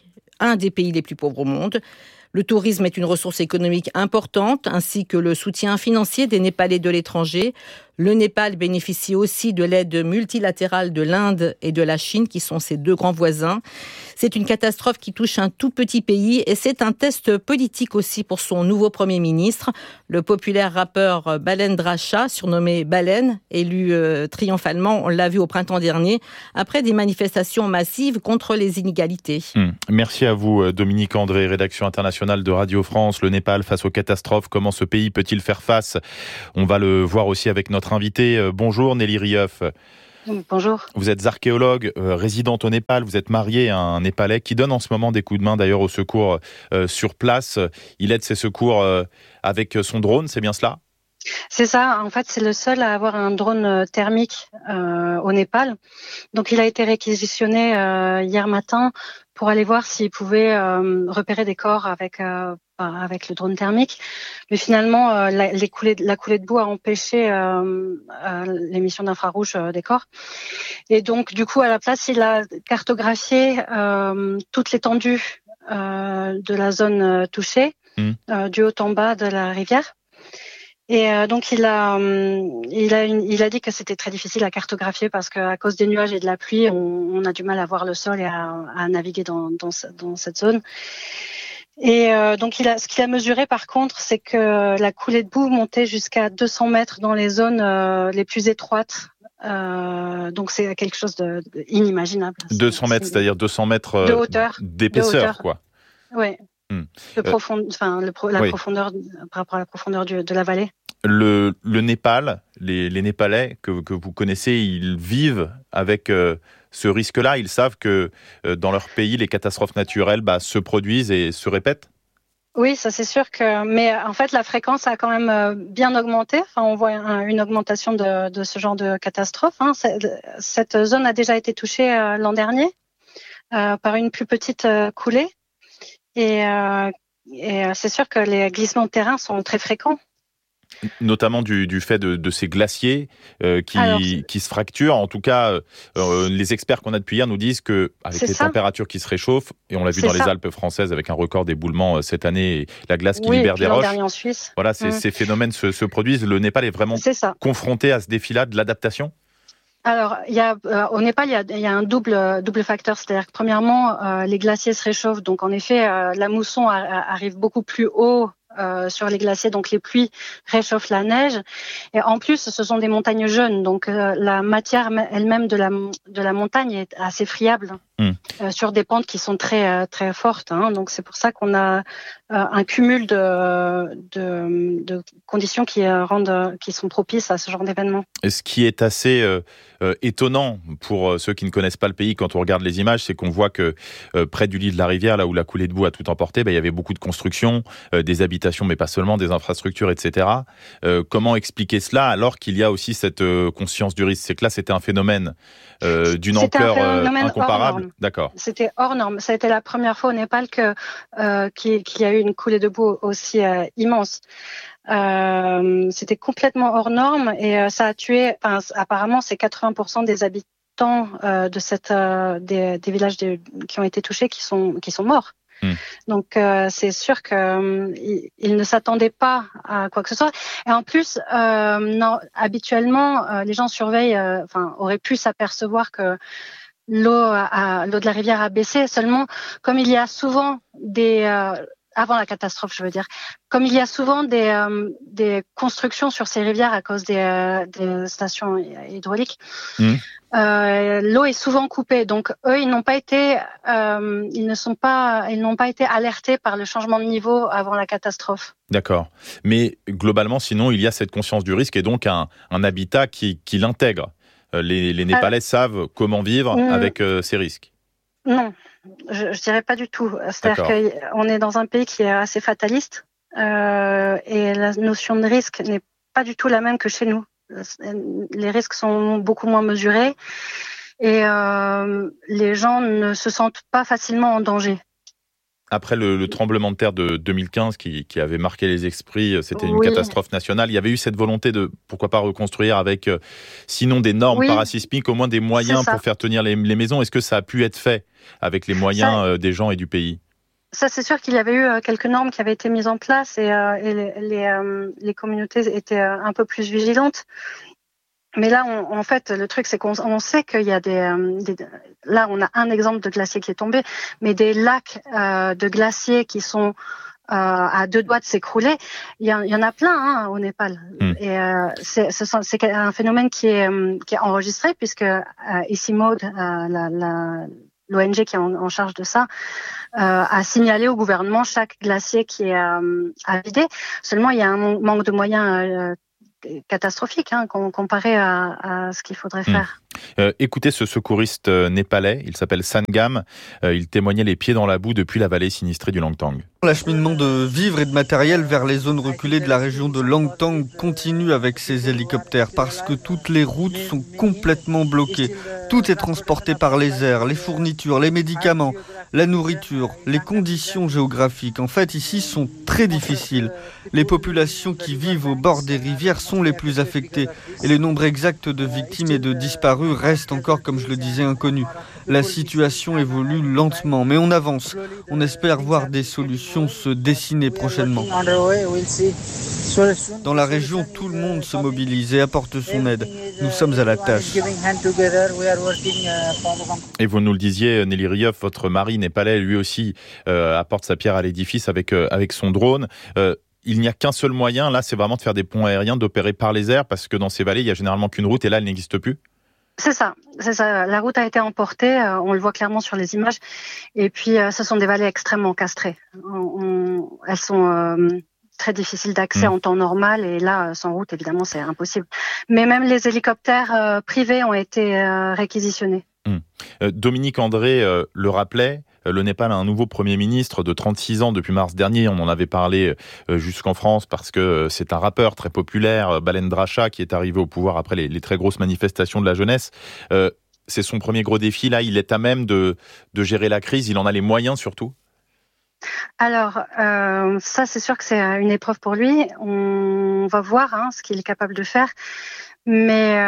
des pays les plus pauvres au monde. Le tourisme est une ressource économique importante, ainsi que le soutien financier des Népalais de l'étranger. Le Népal bénéficie aussi de l'aide multilatérale de l'Inde et de la Chine, qui sont ses 2 grands voisins. C'est une catastrophe qui touche un tout petit pays et c'est un test politique aussi pour son nouveau Premier ministre. Le populaire rappeur Balendra Shah, surnommé Baleine, élu triomphalement, on l'a vu au printemps dernier, après des manifestations massives contre les inégalités. Merci à vous, Dominique André, rédaction internationale de Radio France. Le Népal face aux catastrophes, comment ce pays peut-il faire face ? On va le voir aussi avec notre invité. Bonjour Nelly Rieuf. Bonjour. Vous êtes archéologue, résidente au Népal, vous êtes mariée à un Népalais qui donne en ce moment des coups de main d'ailleurs au secours sur place. Il aide ses secours avec son drone, c'est bien cela ? C'est ça, en fait c'est le seul à avoir un drone thermique au Népal. Donc il a été réquisitionné hier matin pour aller voir s'il pouvait repérer des corps avec le drone thermique. Mais finalement, la coulée de boue a empêché l'émission d'infrarouge des corps. Et donc, du coup, à la place, il a cartographié toute l'étendue de la zone touchée, du haut en bas de la rivière. Et donc il a dit que c'était très difficile à cartographier parce qu'à cause des nuages et de la pluie, on a du mal à voir le sol et à naviguer dans cette zone. Et donc ce qu'il a mesuré par contre, c'est que la coulée de boue montait jusqu'à 200 mètres dans les zones les plus étroites. Donc c'est quelque chose d'inimaginable. 200 mètres, c'est-à-dire 200 mètres de hauteur, d'épaisseur, quoi. Oui. La profondeur par rapport à la profondeur de la vallée. Le Népal, les Népalais que vous connaissez, ils vivent avec ce risque-là. Ils savent que dans leur pays, les catastrophes naturelles se produisent et se répètent. Oui, ça c'est sûr mais en fait la fréquence a quand même bien augmenté. Enfin, on voit une augmentation de ce genre de catastrophe. Cette zone a déjà été touchée l'an dernier par une plus petite coulée. Et c'est sûr que les glissements de terrain sont très fréquents. Notamment du fait de ces glaciers qui se fracturent. En tout cas, les experts qu'on a depuis hier nous disent qu'avec les températures qui se réchauffent, et on l'a vu dans les Alpes françaises avec un record d'éboulement cette année, et la glace qui libère des roches, en Suisse. Voilà, ces phénomènes se produisent. Le Népal est vraiment confronté à ce défi-là de l'adaptation ? Alors, au Népal, il y a un double facteur. C'est-à-dire que premièrement, les glaciers se réchauffent. Donc, en effet, la mousson arrive beaucoup plus haut sur les glaciers. Donc, les pluies réchauffent la neige. Et en plus, ce sont des montagnes jeunes. Donc, la matière elle-même de la montagne est assez friable sur des pentes qui sont très, très fortes. Donc, c'est pour ça qu'on a un cumul de conditions qui sont propices à ce genre d'événement. Et ce qui est assez étonnant pour ceux qui ne connaissent pas le pays quand on regarde les images, c'est qu'on voit que près du lit de la rivière, là où la coulée de boue a tout emporté, il y avait beaucoup de constructions, des habitations, mais pas seulement, des infrastructures, etc. Comment expliquer cela alors qu'il y a aussi cette conscience du risque ? C'est que là, c'était un phénomène d'une ampleur incomparable. D'accord. C'était hors norme. Ça a été la première fois au Népal qu'il y a eu une coulée de boue aussi immense. C'était complètement hors norme et ça a tué, apparemment c'est 80% des habitants des villages qui ont été touchés qui sont morts. Donc c'est sûr qu'ils ne s'attendaient pas à quoi que ce soit. Et en plus, habituellement, les gens auraient pu s'apercevoir que l'eau de la rivière a baissé. Seulement, comme il y a souvent avant la catastrophe, je veux dire. Comme il y a souvent des constructions sur ces rivières à cause des stations hydrauliques, l'eau est souvent coupée. Donc eux, ils n'ont pas été alertés par le changement de niveau avant la catastrophe. D'accord. Mais globalement, sinon, il y a cette conscience du risque et donc un habitat qui l'intègre. Les Népalais savent comment vivre avec ces risques. Non, je dirais pas du tout. C'est-à-dire qu'on est dans un pays qui est assez fataliste et la notion de risque n'est pas du tout la même que chez nous. Les risques sont beaucoup moins mesurés et les gens ne se sentent pas facilement en danger. Après le tremblement de terre de 2015 qui avait marqué les esprits, c'était une catastrophe nationale. Il y avait eu cette volonté de, pourquoi pas, reconstruire avec, sinon des normes parasismiques, au moins des moyens pour faire tenir les maisons. Est-ce que ça a pu être fait avec les moyens des gens et du pays ? Ça, c'est sûr qu'il y avait eu quelques normes qui avaient été mises en place et les communautés étaient un peu plus vigilantes. Mais là, en fait, le truc, c'est qu'on sait qu'il y a là, on a un exemple de glacier qui est tombé, mais des lacs de glaciers qui sont à 2 doigts de s'écrouler, il y en a plein au Népal. Et c'est un phénomène qui est enregistré puisque ICIMOD, l'ONG qui est en charge de ça, a signalé au gouvernement chaque glacier qui est à vider. Seulement, il y a un manque de moyens catastrophique comparé à ce qu'il faudrait faire. Écoutez ce secouriste népalais, il s'appelle Sangam, il témoignait les pieds dans la boue depuis la vallée sinistrée du Langtang. L'acheminement de vivres et de matériel vers les zones reculées de la région de Langtang continue avec ces hélicoptères parce que toutes les routes sont complètement bloquées. Tout est transporté par les airs, les fournitures, les médicaments, la nourriture, les conditions géographiques. En fait, ici, sont très difficiles. Les populations qui vivent au bord des rivières sont les plus affectées et le nombre exact de victimes et de disparus reste encore, comme je le disais, inconnu. La situation évolue lentement, mais on avance. On espère voir des solutions se dessiner prochainement. Dans la région, tout le monde se mobilise et apporte son aide. Nous sommes à la tâche. Et vous nous le disiez, Nelly Riouf, votre mari népalais, lui aussi, apporte sa pierre à l'édifice avec son drone. Il n'y a qu'un seul moyen, là, c'est vraiment de faire des ponts aériens, d'opérer par les airs, parce que dans ces vallées, il n'y a généralement qu'une route, et là, elle n'existe plus. C'est ça. La route a été emportée, on le voit clairement sur les images. Et puis, ce sont des vallées extrêmement castrées. Elles sont très difficiles d'accès en temps normal, et là, sans route, évidemment, c'est impossible. Mais même les hélicoptères privés ont été réquisitionnés. Dominique André le rappelait, le Népal a un nouveau Premier ministre de 36 ans depuis mars dernier. On en avait parlé jusqu'en France parce que c'est un rappeur très populaire, Balendra Shah, qui est arrivé au pouvoir après les très grosses manifestations de la jeunesse. C'est son premier gros défi. Là, il est à même de gérer la crise. Il en a les moyens surtout. Alors, ça, c'est sûr que c'est une épreuve pour lui. On va voir ce qu'il est capable de faire. Mais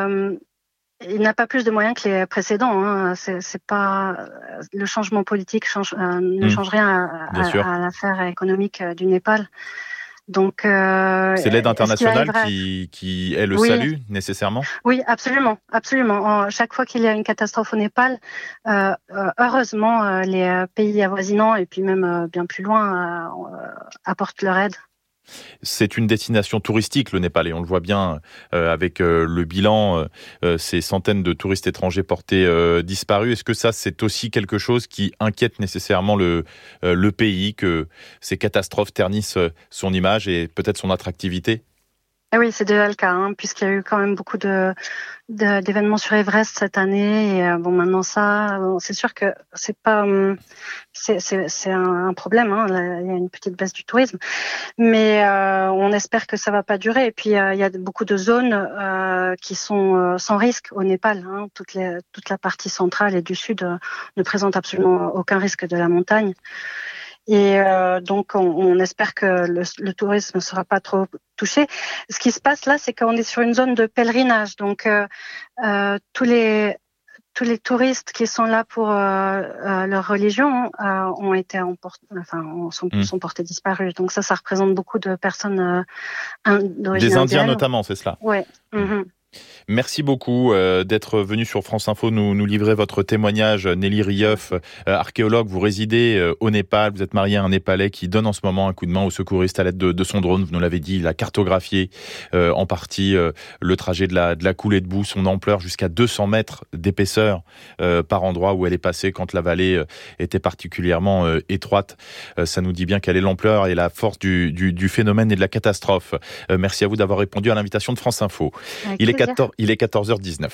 il n'a pas plus de moyens que les précédents. C'est pas le changement politique ne change rien à l'affaire économique du Népal. Donc, c'est l'aide internationale qui est le salut nécessairement. Oui, absolument. Chaque fois qu'il y a une catastrophe au Népal, heureusement, les pays avoisinants et puis même bien plus loin apportent leur aide. C'est une destination touristique, le Népal, et on le voit bien avec le bilan, ces centaines de touristes étrangers portés disparus. Est-ce que ça, c'est aussi quelque chose qui inquiète nécessairement le pays, que ces catastrophes ternissent son image et peut-être son attractivité ? Oui, c'est déjà le cas, puisqu'il y a eu quand même beaucoup d'événements sur Everest cette année. Et maintenant ça, c'est sûr que c'est pas, c'est un problème. Il y a une petite baisse du tourisme, mais on espère que ça va pas durer. Et puis il y a beaucoup de zones qui sont sans risque au Népal. Toute la partie centrale et du sud ne présente absolument aucun risque de la montagne. Et donc, on espère que le tourisme ne sera pas trop touché. Ce qui se passe là, c'est qu'on est sur une zone de pèlerinage. Donc, tous les touristes qui sont là pour leur religion ont été sont portés disparus. Donc ça représente beaucoup de personnes d'origine indienne. Des Indiens notamment, c'est cela. Ouais. Merci beaucoup d'être venu sur France Info nous livrer votre témoignage. Nelly Rieuf, archéologue, vous résidez au Népal, vous êtes marié à un Népalais qui donne en ce moment un coup de main aux secouristes à l'aide de son drone. Vous nous l'avez dit, il a cartographié en partie le trajet de la coulée de boue, son ampleur jusqu'à 200 mètres d'épaisseur par endroit où elle est passée quand la vallée était particulièrement étroite. Ça nous dit bien quelle est l'ampleur et la force du phénomène et de la catastrophe. Merci à vous d'avoir répondu à l'invitation de France Info. Il est 14h19.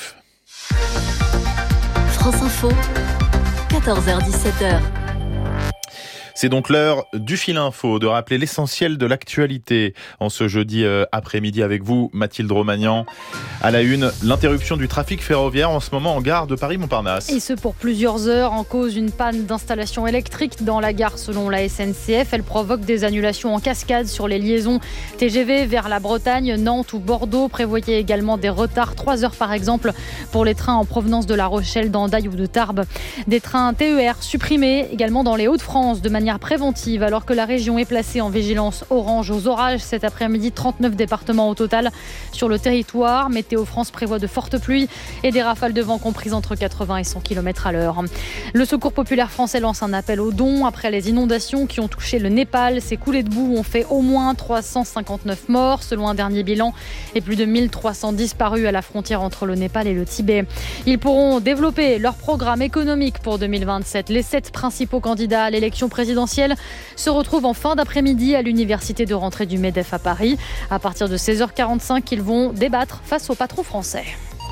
France Info, 14h-17h. C'est donc l'heure du fil info, de rappeler l'essentiel de l'actualité en ce jeudi après-midi avec vous, Mathilde Romagnan. À la une, l'interruption du trafic ferroviaire en ce moment en gare de Paris-Montparnasse. Et ce pour plusieurs heures, en cause d'une panne d'installation électrique dans la gare selon la SNCF. Elle provoque des annulations en cascade sur les liaisons TGV vers la Bretagne, Nantes ou Bordeaux. Prévoyez également des retards, 3 heures par exemple, pour les trains en provenance de La Rochelle, d'Andaille ou de Tarbes. Des trains TER supprimés également dans les Hauts-de-France de manière préventive, alors que la région est placée en vigilance orange aux orages cet après-midi. 39 départements au total sur le territoire. Météo France prévoit de fortes pluies et des rafales de vent comprises entre 80 et 100 km à l'heure. Le Secours populaire français lance un appel aux dons après les inondations qui ont touché le Népal. Ces coulées de boue ont fait au moins 359 morts selon un dernier bilan et plus de 1300 disparus à la frontière entre le Népal et le Tibet. Ils pourront développer leur programme économique pour 2027. Les 7 principaux candidats à l'élection présidentielle se retrouvent en fin d'après-midi à l'université de rentrée du MEDEF à Paris. À partir de 16h45, ils vont débattre face au patron français.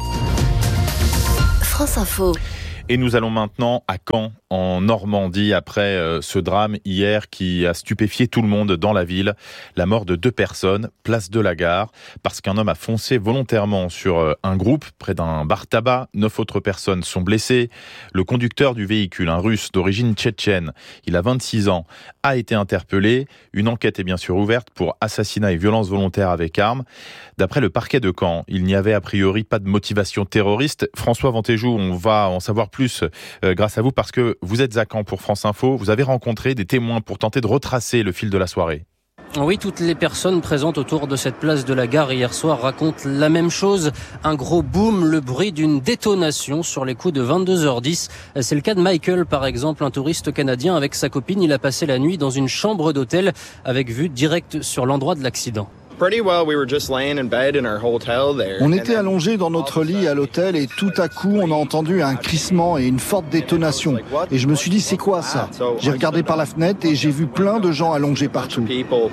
France Info. Et nous allons maintenant à Caen, en Normandie, après ce drame hier qui a stupéfié tout le monde dans la ville. La mort de 2 personnes, place de la Gare, parce qu'un homme a foncé volontairement sur un groupe près d'un bar-tabac. 9 autres personnes sont blessées. Le conducteur du véhicule, un Russe d'origine tchétchène, il a 26 ans, a été interpellé. Une enquête est bien sûr ouverte pour assassinat et violence volontaire avec arme. D'après le parquet de Caen, il n'y avait a priori pas de motivation terroriste. François Ventéjou, on va en savoir plus grâce à vous, parce que vous êtes à Caen pour France Info. Vous avez rencontré des témoins pour tenter de retracer le fil de la soirée. Oui, toutes les personnes présentes autour de cette place de la Gare hier soir racontent la même chose. Un gros boom, le bruit d'une détonation sur les coups de 22h10. C'est le cas de Michael, par exemple, un touriste canadien avec sa copine. Il a passé la nuit dans une chambre d'hôtel avec vue directe sur l'endroit de l'accident. On était allongés dans notre lit à l'hôtel et tout à coup on a entendu un crissement et une forte détonation. Et je me suis dit, c'est quoi ça ? J'ai regardé par la fenêtre et j'ai vu plein de gens allongés partout.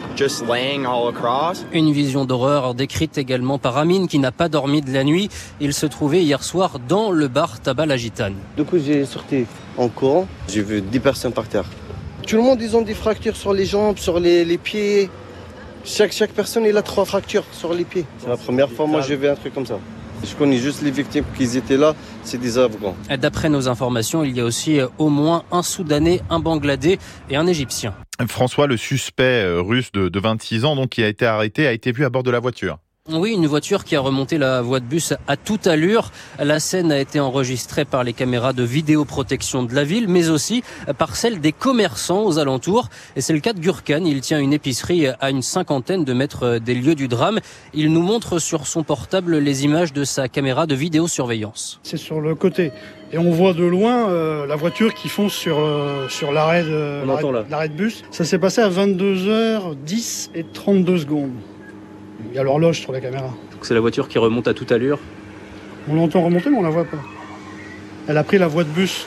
Une vision d'horreur décrite également par Amine qui n'a pas dormi de la nuit. Il se trouvait hier soir dans le bar Tabac La Gitane. Du coup j'ai sorti en courant, j'ai vu 10 personnes par terre. Tout le monde ils ont des fractures sur les jambes, sur les pieds. Chaque personne, il a 3 fractures sur les pieds. C'est la première fois, moi, j'ai vu un truc comme ça. Je connais juste les victimes qui étaient là, c'est des Afghans. D'après nos informations, il y a aussi au moins un Soudanais, un Bangladais et un Égyptien. François, le suspect russe de 26 ans, donc, qui a été arrêté, a été vu à bord de la voiture. Oui, une voiture qui a remonté la voie de bus à toute allure. La scène a été enregistrée par les caméras de vidéoprotection de la ville, mais aussi par celle des commerçants aux alentours. Et c'est le cas de Gurkan. Il tient une épicerie à une 50aine de mètres des lieux du drame. Il nous montre sur son portable les images de sa caméra de vidéosurveillance. C'est sur le côté. Et on voit de loin la voiture qui fonce sur l'arrêt de bus. Ça s'est passé à 22h10 et 32 secondes. Il y a l'horloge sur la caméra. Donc c'est la voiture qui remonte à toute allure. On l'entend remonter, mais on la voit pas. Elle a pris la voie de bus.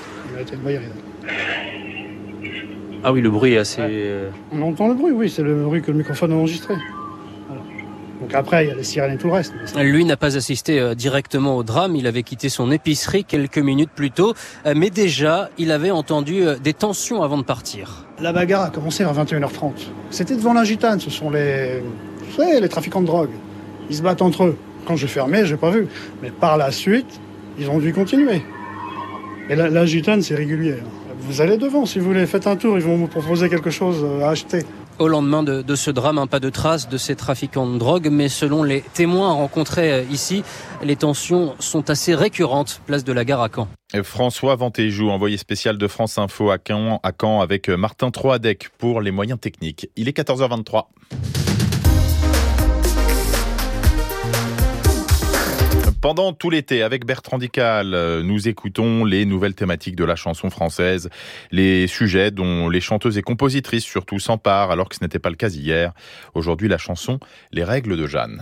Ah oui, le bruit est assez... On entend le bruit, oui. C'est le bruit que le microphone a enregistré. Voilà. Donc après, il y a les sirènes et tout le reste. Lui n'a pas assisté directement au drame. Il avait quitté son épicerie quelques minutes plus tôt. Mais déjà, il avait entendu des tensions avant de partir. La bagarre a commencé vers 21h30. C'était devant la Gitane. Ce sont les trafiquants de drogue. Ils se battent entre eux. Quand j'ai fermé, j'ai pas vu. Mais par la suite, ils ont dû continuer. Et la Gitane, c'est régulier. Vous allez devant, si vous voulez. Faites un tour, ils vont vous proposer quelque chose à acheter. Au lendemain de ce drame, pas de traces de ces trafiquants de drogue, mais selon les témoins rencontrés ici, les tensions sont assez récurrentes, place de la Gare à Caen. François Ventéjou, envoyé spécial de France Info à Caen avec Martin Troadec pour les moyens techniques. Il est 14h23. Pendant tout l'été, avec Bertrand Dical, nous écoutons les nouvelles thématiques de la chanson française, les sujets dont les chanteuses et compositrices surtout s'emparent, alors que ce n'était pas le cas hier. Aujourd'hui, la chanson « Les règles de Jeanne ».